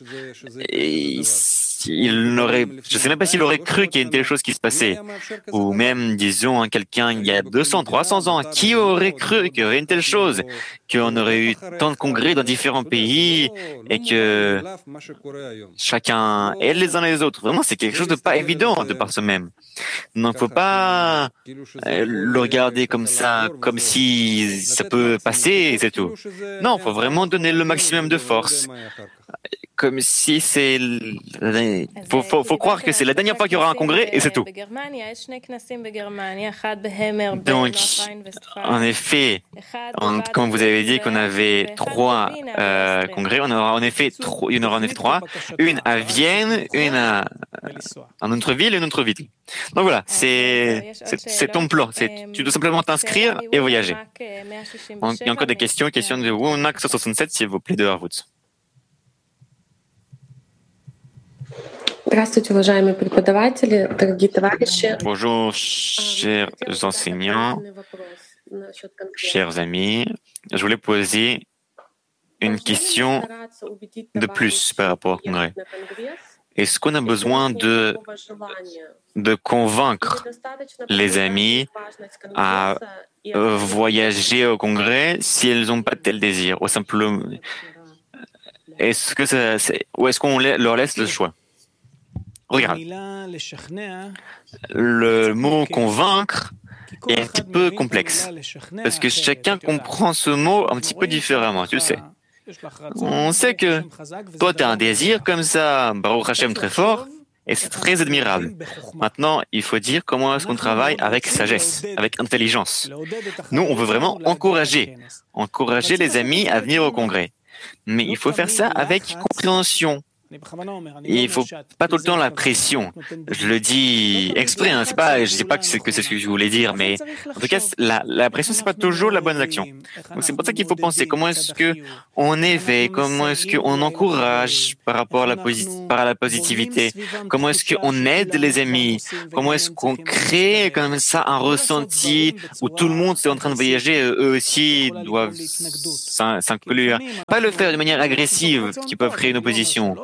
il n'aurait, je ne sais même pas s'il aurait cru qu'il y a une telle chose qui se passait. Ou même, disons, hein, quelqu'un il y a deux cents, trois cents ans, qui aurait cru qu'il y aurait une telle chose, qu'on aurait eu tant de congrès dans différents pays et que chacun aide les uns les autres. Vraiment, c'est quelque chose de pas évident de par soi-même. Donc, il ne faut pas le regarder comme ça, comme si ça peut passer et c'est tout. Non, il faut vraiment donner le maximum de force. Comme si c'est... Il faut, faut, faut croire que c'est la dernière fois qu'il y aura un congrès et c'est tout. Donc, en effet, en, comme vous avez dit qu'on avait trois euh, congrès, on aura en effet trois, il y en aura en effet trois. Une à Vienne, une à, à notre ville et une autre ville. Donc voilà, c'est, c'est, c'est ton plan. C'est, tu dois simplement t'inscrire et voyager. Donc, il y a encore des questions. Question de Wunak cent soixante-sept, s'il vous plaît, de Harvard. Bonjour, chers enseignants, chers amis. Je voulais poser une question de plus par rapport au congrès. Est-ce qu'on a besoin de, de convaincre les amis à voyager au congrès si elles n'ont pas tel désir, ou simplement, est-ce que ça, c'est, ou est-ce qu'on leur laisse le choix? Regarde, le mot convaincre est un petit peu complexe, parce que chacun comprend ce mot un petit peu différemment, tu le sais. On sait que toi, tu as un désir comme ça, Baruch Hashem, très fort, Et c'est très admirable. Maintenant, il faut dire comment est-ce qu'on travaille avec sagesse, avec intelligence. Nous, on veut vraiment encourager, encourager les amis à venir au congrès. Mais il faut faire ça avec compréhension. Et il faut pas tout le temps la pression. Je le dis exprès, hein, c'est pas, je dis pas que c'est, que c'est ce que je voulais dire, mais en tout cas, la, la pression, c'est pas toujours la bonne action. Donc c'est pour ça qu'il faut penser comment est-ce que on éveille, comment est-ce qu'on encourage par rapport à la, posi- par la positivité, comment est-ce qu'on aide les amis, comment est-ce qu'on crée comme ça un ressenti où tout le monde est en train de voyager, eux aussi doivent s'in- s'inclure. Pas le faire de manière agressive qui peut créer une opposition.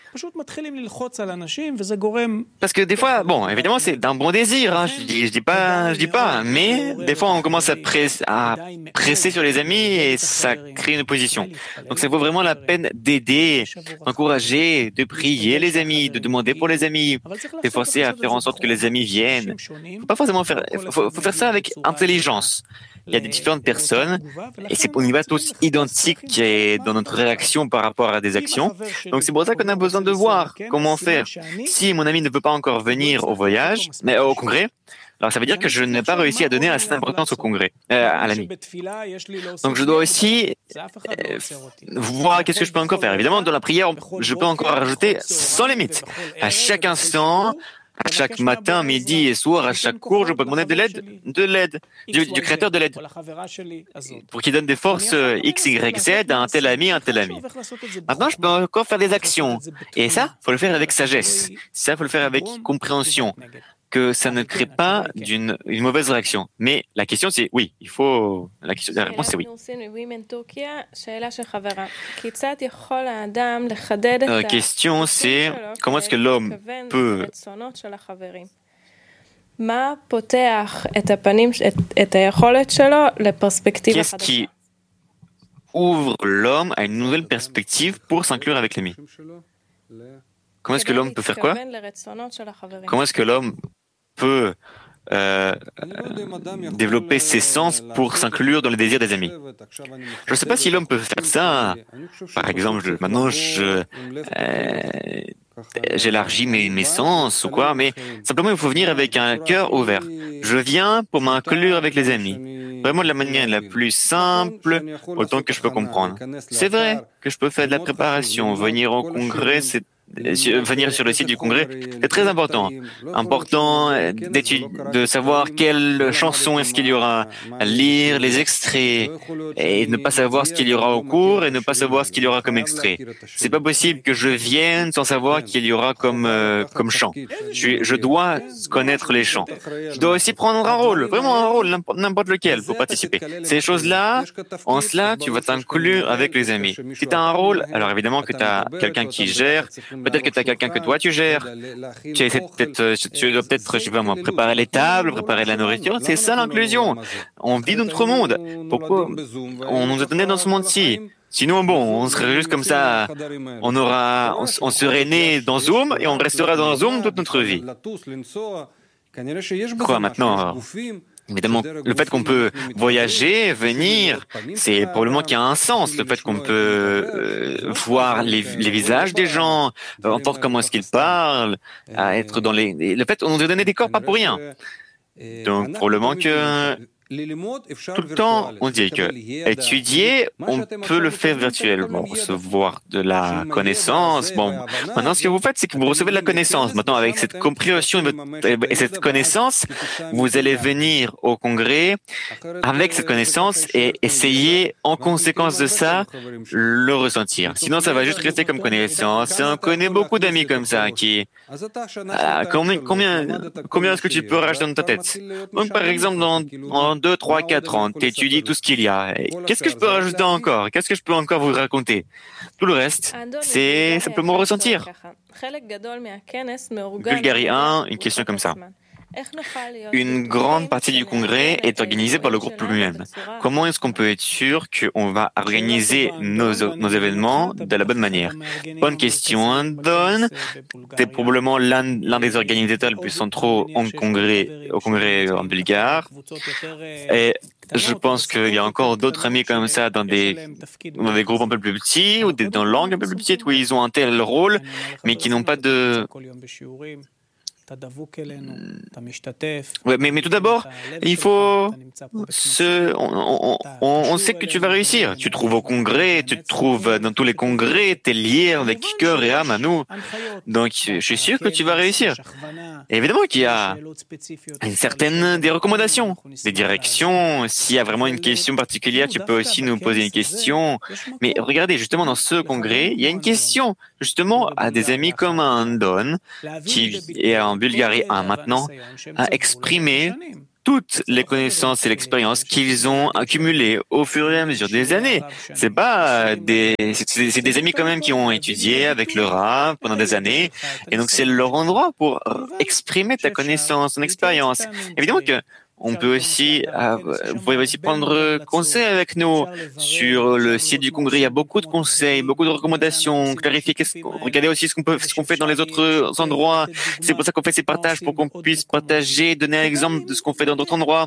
Parce que des fois, bon, évidemment, c'est d'un bon désir, hein, je dis, je dis pas, je dis pas, mais des fois, on commence à, press, à presser sur les amis et ça crée une opposition. Donc, ça vaut vraiment la peine d'aider, d'encourager, de prier les amis, de demander pour les amis, de forcer à faire en sorte que les amis viennent. Faut pas forcément faire, faut, faut faire ça avec intelligence. Il y a des différentes personnes et c'est, on n'y va tous identiques dans notre réaction par rapport à des actions. Donc c'est pour ça qu'on a besoin de voir comment faire. Si mon ami ne peut pas encore venir au voyage, mais au congrès, alors ça veut dire que je n'ai pas réussi à donner assez d'importance au congrès, euh, à l'ami. Donc je dois aussi euh, voir qu'est-ce que je peux encore faire. Évidemment, dans la prière, je peux encore rajouter sans limite. À chaque instant, à chaque matin, midi et soir, à chaque cours, je peux demander de l'aide, de l'aide, du, du créateur de l'aide, pour qu'il donne des forces X, Y, Z à un tel ami, à un tel ami. Maintenant, je peux encore faire des actions. Et ça, faut le faire avec sagesse. Ça, faut le faire avec compréhension. Que ça ne crée pas d'une une mauvaise réaction. Mais la question, c'est oui, il faut. La, question, la réponse, c'est oui. La question, c'est comment est-ce que l'homme peut. Qu'est-ce qui ouvre l'homme à une nouvelle perspective pour s'inclure avec l'ami? Comment est-ce que l'homme peut faire quoi? Comment est-ce que l'homme peut euh, développer ses sens pour s'inclure dans le désir des amis? Je ne sais pas si l'homme peut faire ça. Par exemple, je, maintenant, je, euh, j'élargis mes, mes sens ou quoi, mais simplement, il faut venir avec un cœur ouvert. Je viens pour m'inclure avec les amis. Vraiment de la manière la plus simple, autant que je peux comprendre. C'est vrai que je peux faire de la préparation. Venir au congrès, c'est venir sur le site du congrès, c'est très important. Important de savoir quelle chanson est-ce qu'il y aura, lire les extraits et ne pas savoir ce qu'il y aura au cours et ne pas savoir ce qu'il y aura comme extrait. C'est pas possible que je vienne sans savoir qu'il y aura comme euh, comme chant. Je, je dois connaître les chants. Je dois aussi prendre un rôle, vraiment un rôle, n'importe lequel, pour participer. Ces choses-là, en cela, tu vas t'inclure avec les amis. Si tu as un rôle, alors évidemment que tu as quelqu'un qui gère. Peut-être que tu as quelqu'un que toi tu gères. Tu, essaies peut-être, tu dois peut-être, je sais pas moi, préparer les tables, préparer la nourriture. C'est ça l'inclusion. On vit dans notre monde. Pourquoi on nous a donné dans ce monde-ci? Sinon, bon, on serait juste comme ça. On aura, on, on serait né dans Zoom et on restera dans Zoom toute notre vie. Quoi maintenant? Évidemment, le fait qu'on peut voyager, venir, c'est probablement qu'il y a un sens. Le fait qu'on peut euh, voir les, les visages des gens, entendre comment est-ce qu'ils parlent, à être dans les... Le fait qu'on nous a donné des corps pas pour rien. Donc, probablement que... Tout le temps, on dit que étudier, on peut le faire virtuellement, recevoir de la connaissance. Bon, maintenant, ce que vous faites, c'est que vous recevez de la connaissance. Maintenant, avec cette compréhension et cette connaissance, vous allez venir au congrès avec cette connaissance et essayer, en conséquence de ça, le ressentir. Sinon, ça va juste rester comme connaissance. Et on connaît beaucoup d'amis comme ça qui... Euh, combien combien, combien est-ce que tu peux rajouter dans ta tête? Donc, par exemple, dans, en deux, trois, quatre ans, tu étudies tout ce qu'il y a. Et qu'est-ce que je peux rajouter encore? Qu'est-ce que je peux encore vous raconter? Tout le reste, c'est simplement ressentir. Bulgarie un, une question comme ça. Une grande partie du congrès est organisée par le groupe lui-même. Comment est-ce qu'on peut être sûr qu'on va organiser nos, nos événements de la bonne manière? Bonne question, Don. T'es probablement l'un, l'un des organisateurs les plus centraux en congrès, au congrès en Bulgare. Et je pense qu'il y a encore d'autres amis comme ça dans des, dans des groupes un peu plus petits ou des, dans langues un peu plus petites où ils ont un tel rôle, mais qui n'ont pas de... Ouais, mais, mais tout d'abord, il faut se, on, on, on, on sait que tu vas réussir. Tu te trouves au congrès, tu te trouves dans tous les congrès, tu es lié avec cœur et âme à nous. Donc, je suis sûr que tu vas réussir. Et évidemment qu'il y a une certaine des recommandations, des directions. S'il y a vraiment une question particulière, tu peux aussi nous poser une question. Mais regardez, justement, dans ce congrès, il y a une question, justement, à des amis comme un Don, qui est en Bulgarie un maintenant, à exprimer toutes les connaissances et l'expérience qu'ils ont accumulées au fur et à mesure des années. C'est pas des, c'est, c'est des amis quand même qui ont étudié avec le Rav pendant des années, et donc c'est leur endroit pour exprimer ta connaissance, ton expérience. Évidemment que on peut aussi, euh, vous pouvez aussi prendre conseil avec nous sur le site du congrès. Il y a beaucoup de conseils, beaucoup de recommandations, clarifier, regardez aussi ce qu'on peut, ce qu'on fait dans les autres endroits. C'est pour ça qu'on fait ces partages, pour qu'on puisse partager, donner un exemple de ce qu'on fait dans d'autres endroits.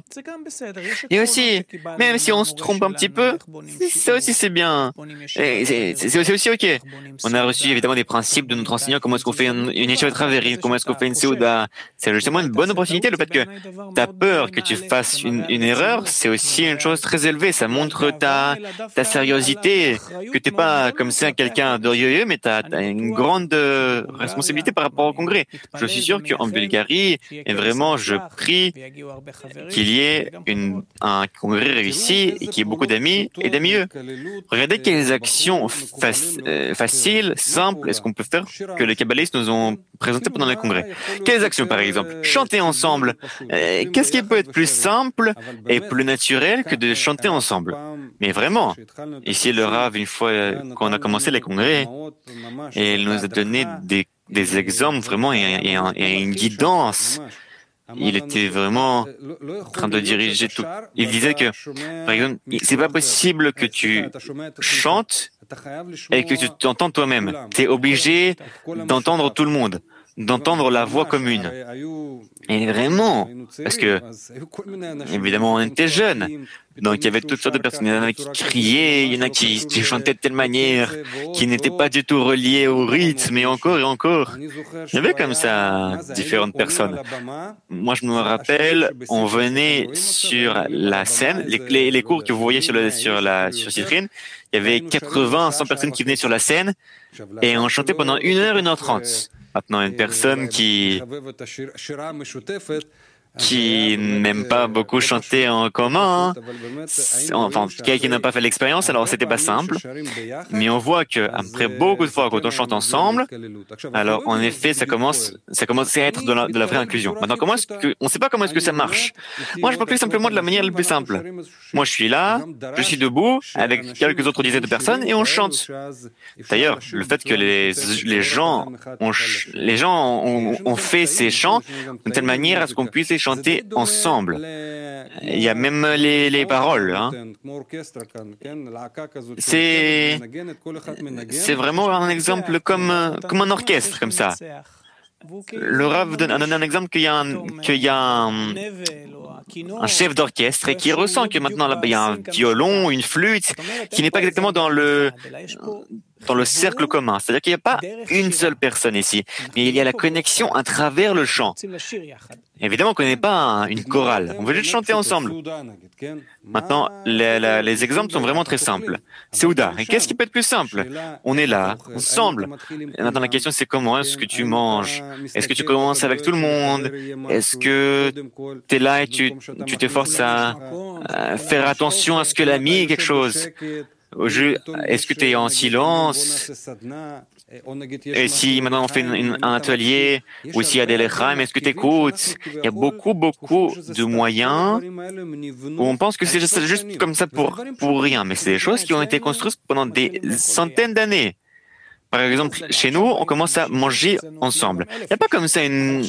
Et aussi, même si on se trompe un petit peu, ça aussi c'est bien. Et c'est, c'est, c'est aussi ok. On a reçu évidemment des principes de notre enseignant, comment est-ce qu'on fait une, une échelle traverie, comment est-ce qu'on fait une Seuda. C'est justement une bonne opportunité, le fait que t'as peur que tu fasses une, une erreur, c'est aussi une chose très élevée. Ça montre ta, ta sériosité, que t'es pas comme ça quelqu'un d'orgueilleux, mais t'as, t'as une grande euh, responsabilité par rapport au congrès. Je suis sûr qu'en Bulgarie, et vraiment, je prie qu'il y ait une, un congrès réussi et qu'il y ait beaucoup d'amis et d'amis eux. Regardez quelles actions fac- euh, faciles, simples, est-ce qu'on peut faire que les kabbalistes nous ont présentées pendant le congrès. Quelles actions, par exemple? Chanter ensemble. Euh, qu'est-ce qui peut être plus simple et plus naturel que de chanter ensemble? Mais vraiment, ici le Rav, une fois qu'on a commencé les congrès, et il nous a donné des, des exemples vraiment et, et, et une guidance. Il était vraiment en train de diriger tout. Il disait que, par exemple, c'est pas possible que tu chantes et que tu t'entends toi-même. Tu es obligé d'entendre tout le monde, d'entendre la voix commune. Et vraiment, parce que, évidemment, on était jeunes, donc il y avait toutes sortes de personnes. Il y en a qui criaient, il y en a qui, qui chantaient de telle manière, qui n'étaient pas du tout reliés au rythme, et encore et encore. Il y avait comme ça différentes personnes. Moi, je me rappelle, on venait sur la scène, les, les, les cours que vous voyez sur, le, sur la sur Citrine, il y avait quatre-vingts, cent personnes qui venaient sur la scène, et on chantait pendant une heure, une heure trente. Maintenant, une personne qui qui n'aime pas beaucoup chanter en commun, hein. Enfin, en tout cas, qui n'a pas fait l'expérience, alors c'était pas simple. Mais on voit que après beaucoup de fois, quand on chante ensemble, alors en effet, ça commence, ça commence à être de la, de la vraie inclusion. Maintenant, comment est-ce que, on ne sait pas comment est-ce que ça marche. Moi, je m'occupe simplement de la manière la plus simple. Moi, je suis là, je suis debout avec quelques autres dizaines de personnes et on chante. D'ailleurs, le fait que les les gens ont, les gens ont, ont fait ces chants de telle manière à ce qu'on puisse les chanter ensemble. Il y a même les, les paroles. Hein. C'est, c'est vraiment un exemple comme, comme un orchestre, comme ça. Le Rav donne, donne un exemple qu'il y a un, qu'il y a un, un chef d'orchestre et qui ressent que maintenant là, il y a un violon, une flûte, qui n'est pas exactement dans le, dans le cercle commun. C'est-à-dire qu'il n'y a pas une seule personne ici, mais il y a la connexion à travers le chant. Évidemment qu'on n'est pas un, une chorale, on veut juste chanter ensemble. Maintenant, les, les, les exemples sont vraiment très simples. Seuda, et qu'est-ce qui peut être plus simple? On est là, ensemble. Et maintenant, la question c'est comment est-ce que tu manges? Est-ce que tu commences avec tout le monde? Est-ce que tu es là et tu, tu t'efforces à, à faire attention à ce que l'ami ait quelque chose? Est-ce que tu es en silence? Et si maintenant on fait une, une, un atelier, ou s'il y a des lechaim, est-ce que tu écoutes? Il y a beaucoup, beaucoup de moyens où on pense que c'est juste, juste comme ça pour, pour rien, mais c'est des choses qui ont été construites pendant des centaines d'années. Par exemple, chez nous, on commence à manger ensemble. Il n'y a pas comme ça une...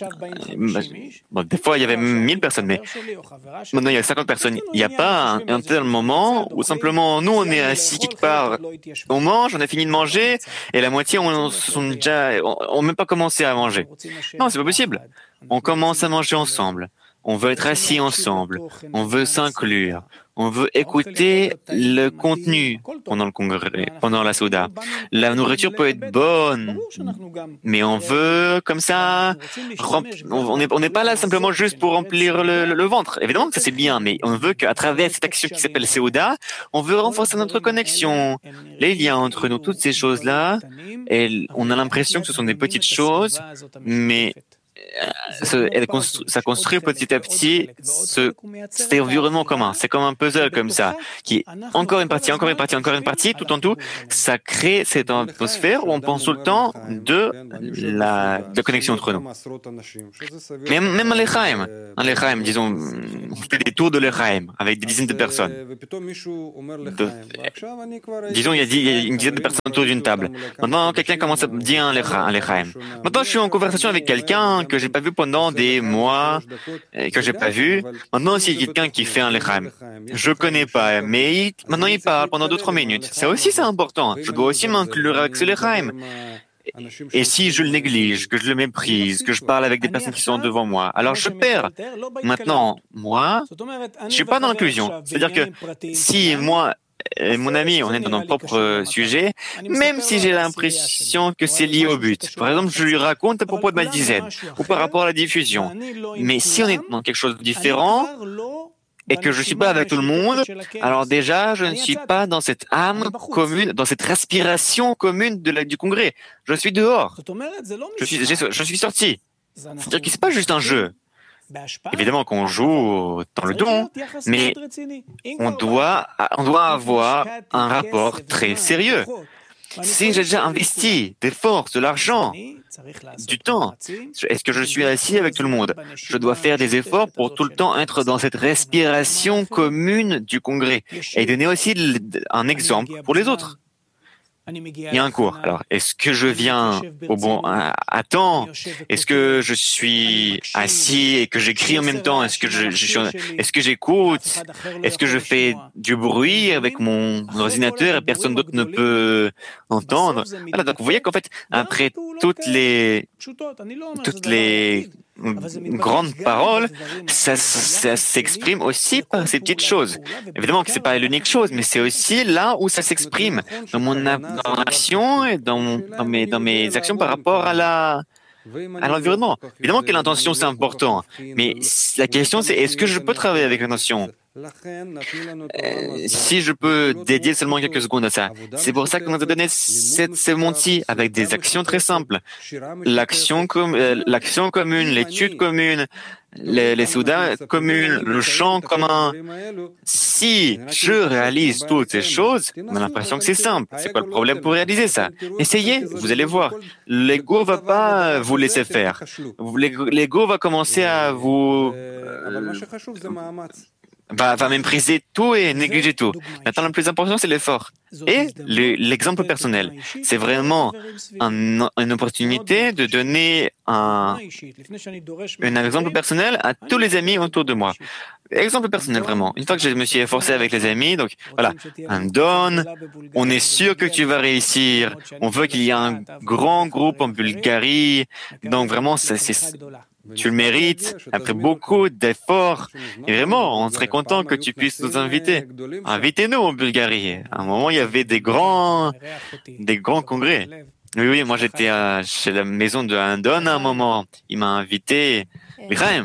Bon, des fois, il y avait mille personnes, mais maintenant, il y a cinquante personnes. Il n'y a pas un, un tel moment où simplement, nous, on est assis quelque part, on mange, on a fini de manger, et la moitié, on, on, sont déjà, on n'a même pas commencé à manger. Non, c'est pas possible. On commence à manger ensemble. On veut être assis ensemble. On veut s'inclure. On veut écouter le contenu pendant le congrès, pendant la souda. La nourriture peut être bonne, mais on veut comme ça. On n'est on n'est pas là simplement juste pour remplir le, le, le ventre. Évidemment que ça c'est bien, mais on veut qu'à travers cette action qui s'appelle Seuda, on veut renforcer notre connexion, les liens entre nous, toutes ces choses-là. Et on a l'impression que ce sont des petites choses, mais Elle constru- ça construit petit à petit ce, cet environnement commun. C'est comme un puzzle comme ça, qui encore une partie, encore une partie, encore une partie, tout en tout, ça crée cette atmosphère où on pense tout le temps de la, de la connexion entre nous. Même, même à l'Echaim, à l'Echaim, disons, on fait des tours de l'Echaim avec des dizaines de personnes. De, disons, il y, a, il y a une dizaine de personnes autour d'une table. Maintenant, quelqu'un commence à dire un l'Echaim. Maintenant, je suis en conversation avec quelqu'un que j'ai pas vu pendant des mois, que j'ai pas vu. Maintenant, s'il y a quelqu'un qui fait un l'Echaim, je connais pas, mais il, maintenant il parle pendant deux trois minutes. Ça aussi, c'est important. Je dois aussi m'inclure avec ce l'Echaim. Et si je le néglige, que je le méprise, que je parle avec des personnes qui sont devant moi, alors je perds. Maintenant, moi, je suis pas dans l'inclusion. C'est-à-dire que si moi et mon ami, on est dans notre propre sujet, même si j'ai l'impression que c'est lié au but. Par exemple, je lui raconte à propos de ma dizaine, ou par rapport à la diffusion. Mais si on est dans quelque chose de différent, et que je ne suis pas avec tout le monde, alors déjà, je ne suis pas dans cette âme commune, dans cette respiration commune de la, du congrès. Je suis dehors. Je suis, je suis sorti. C'est-à-dire que c'est pas juste un jeu. Évidemment qu'on joue dans le don, mais on doit, on doit avoir un rapport très sérieux. Si j'ai déjà investi des forces, de l'argent, du temps, est-ce que je suis assis avec tout le monde? Je dois faire des efforts pour tout le temps être dans cette respiration commune du congrès et donner aussi un exemple pour les autres. Il y a un cours. Alors, est-ce que je viens au bon à, à temps? Est-ce que je suis assis et que j'écris en même temps? Est-ce que je, je suis, est-ce que j'écoute? Est-ce que je fais du bruit avec mon ordinateur et personne d'autre ne peut entendre? Voilà, donc vous voyez qu'en fait, après toutes les toutes les grandes paroles, ça, ça s'exprime aussi par ces petites choses. Évidemment que c'est pas l'unique chose, mais c'est aussi là où ça s'exprime dans mon, dans mon action et dans, mon, dans, mes, dans mes actions par rapport à la à l'environnement. Évidemment que l'intention c'est important, mais la question c'est est-ce que je peux travailler avec l'intention? Euh, si je peux dédier seulement quelques secondes à ça. C'est pour ça qu'on nous a donné cette sémantique avec des actions très simples. L'action, com euh, l'action commune, l'étude commune, les, les soudas communes, le chant commun. Si je réalise toutes ces choses, on a l'impression que c'est simple. C'est quoi le problème pour réaliser ça? Essayez, vous allez voir. L'ego va pas vous laisser faire. L'ego va commencer à vous euh, Va, va mépriser tout et négliger tout. Maintenant, le plus important, c'est l'effort. Et le, l'exemple personnel. C'est vraiment un, une opportunité de donner un, un exemple personnel à tous les amis autour de moi. Exemple personnel, vraiment. Une fois que je me suis efforcé avec les amis, donc voilà, un don, on est sûr que tu vas réussir. On veut qu'il y ait un grand groupe en Bulgarie. Donc vraiment, c'est, c'est tu le mérites, après beaucoup d'efforts. Et vraiment, on serait content que tu puisses nous inviter. Invitez-nous en Bulgarie. À un moment, il y avait des grands, des grands congrès. Oui, oui, moi j'étais à, chez la maison de Andon à un moment. Il m'a invité. Michael.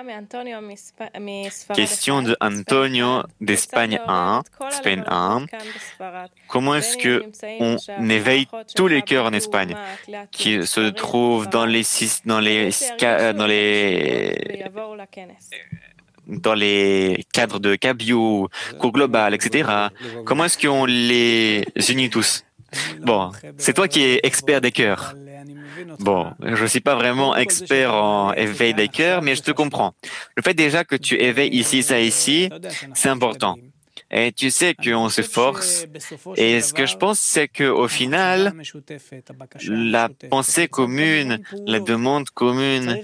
Question de Antonio d'Espagne un, Espagne un. Comment est-ce que on éveille tous les cœurs en Espagne qui se trouvent dans les dans les dans les dans les cadres de Cabio, cours global, et cetera. Comment est-ce qu'on les unit tous? Bon, c'est toi qui es expert des cœurs. Bon, je ne suis pas vraiment expert en éveil des cœurs, mais je te comprends. Le fait déjà que tu éveilles ici, ça, ici, c'est important. Et tu sais qu'on se force. Et ce que je pense, c'est qu'au final, la pensée commune, la demande commune,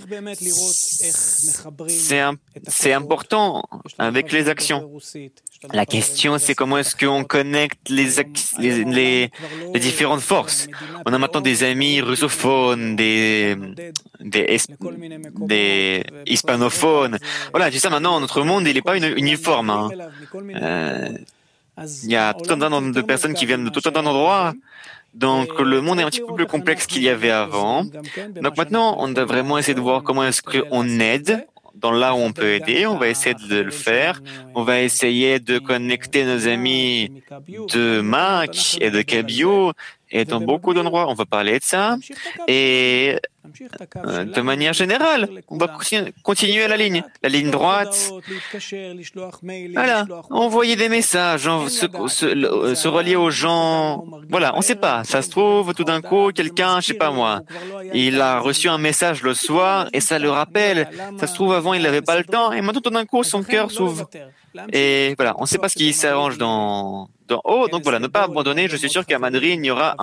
c'est un, c'est important avec les actions. La question, c'est comment est-ce qu'on connecte les, les, les, les différentes forces. On a maintenant des amis russophones, des, des, des hispanophones. Voilà, tu sais, maintenant, notre monde, il n'est pas uniforme. Hein. Euh, il y a tout un tas de personnes qui viennent de tout un tas d'endroits. Donc, le monde est un petit peu plus complexe qu'il y avait avant. Donc, maintenant, on doit vraiment essayer de voir comment est-ce qu'on aide. Dans là où on peut aider, on va essayer de le faire. On va essayer de connecter nos amis de Mac et de Cabio et dans beaucoup d'endroits, on va parler de ça. Et euh, de manière générale, on va continuer la ligne, la ligne droite. Voilà, envoyer des messages, se, se, se relier aux gens. Voilà, on ne sait pas. Ça se trouve, tout d'un coup, quelqu'un, je sais pas moi, il a reçu un message le soir et ça le rappelle. Ça se trouve, avant, il n'avait pas le temps et maintenant, tout d'un coup, son cœur s'ouvre. Et voilà, on ne sait pas ce qui s'arrange dans, dans haut. Donc voilà, ne pas abandonner. Je suis sûr qu'à Madrid, il y aura un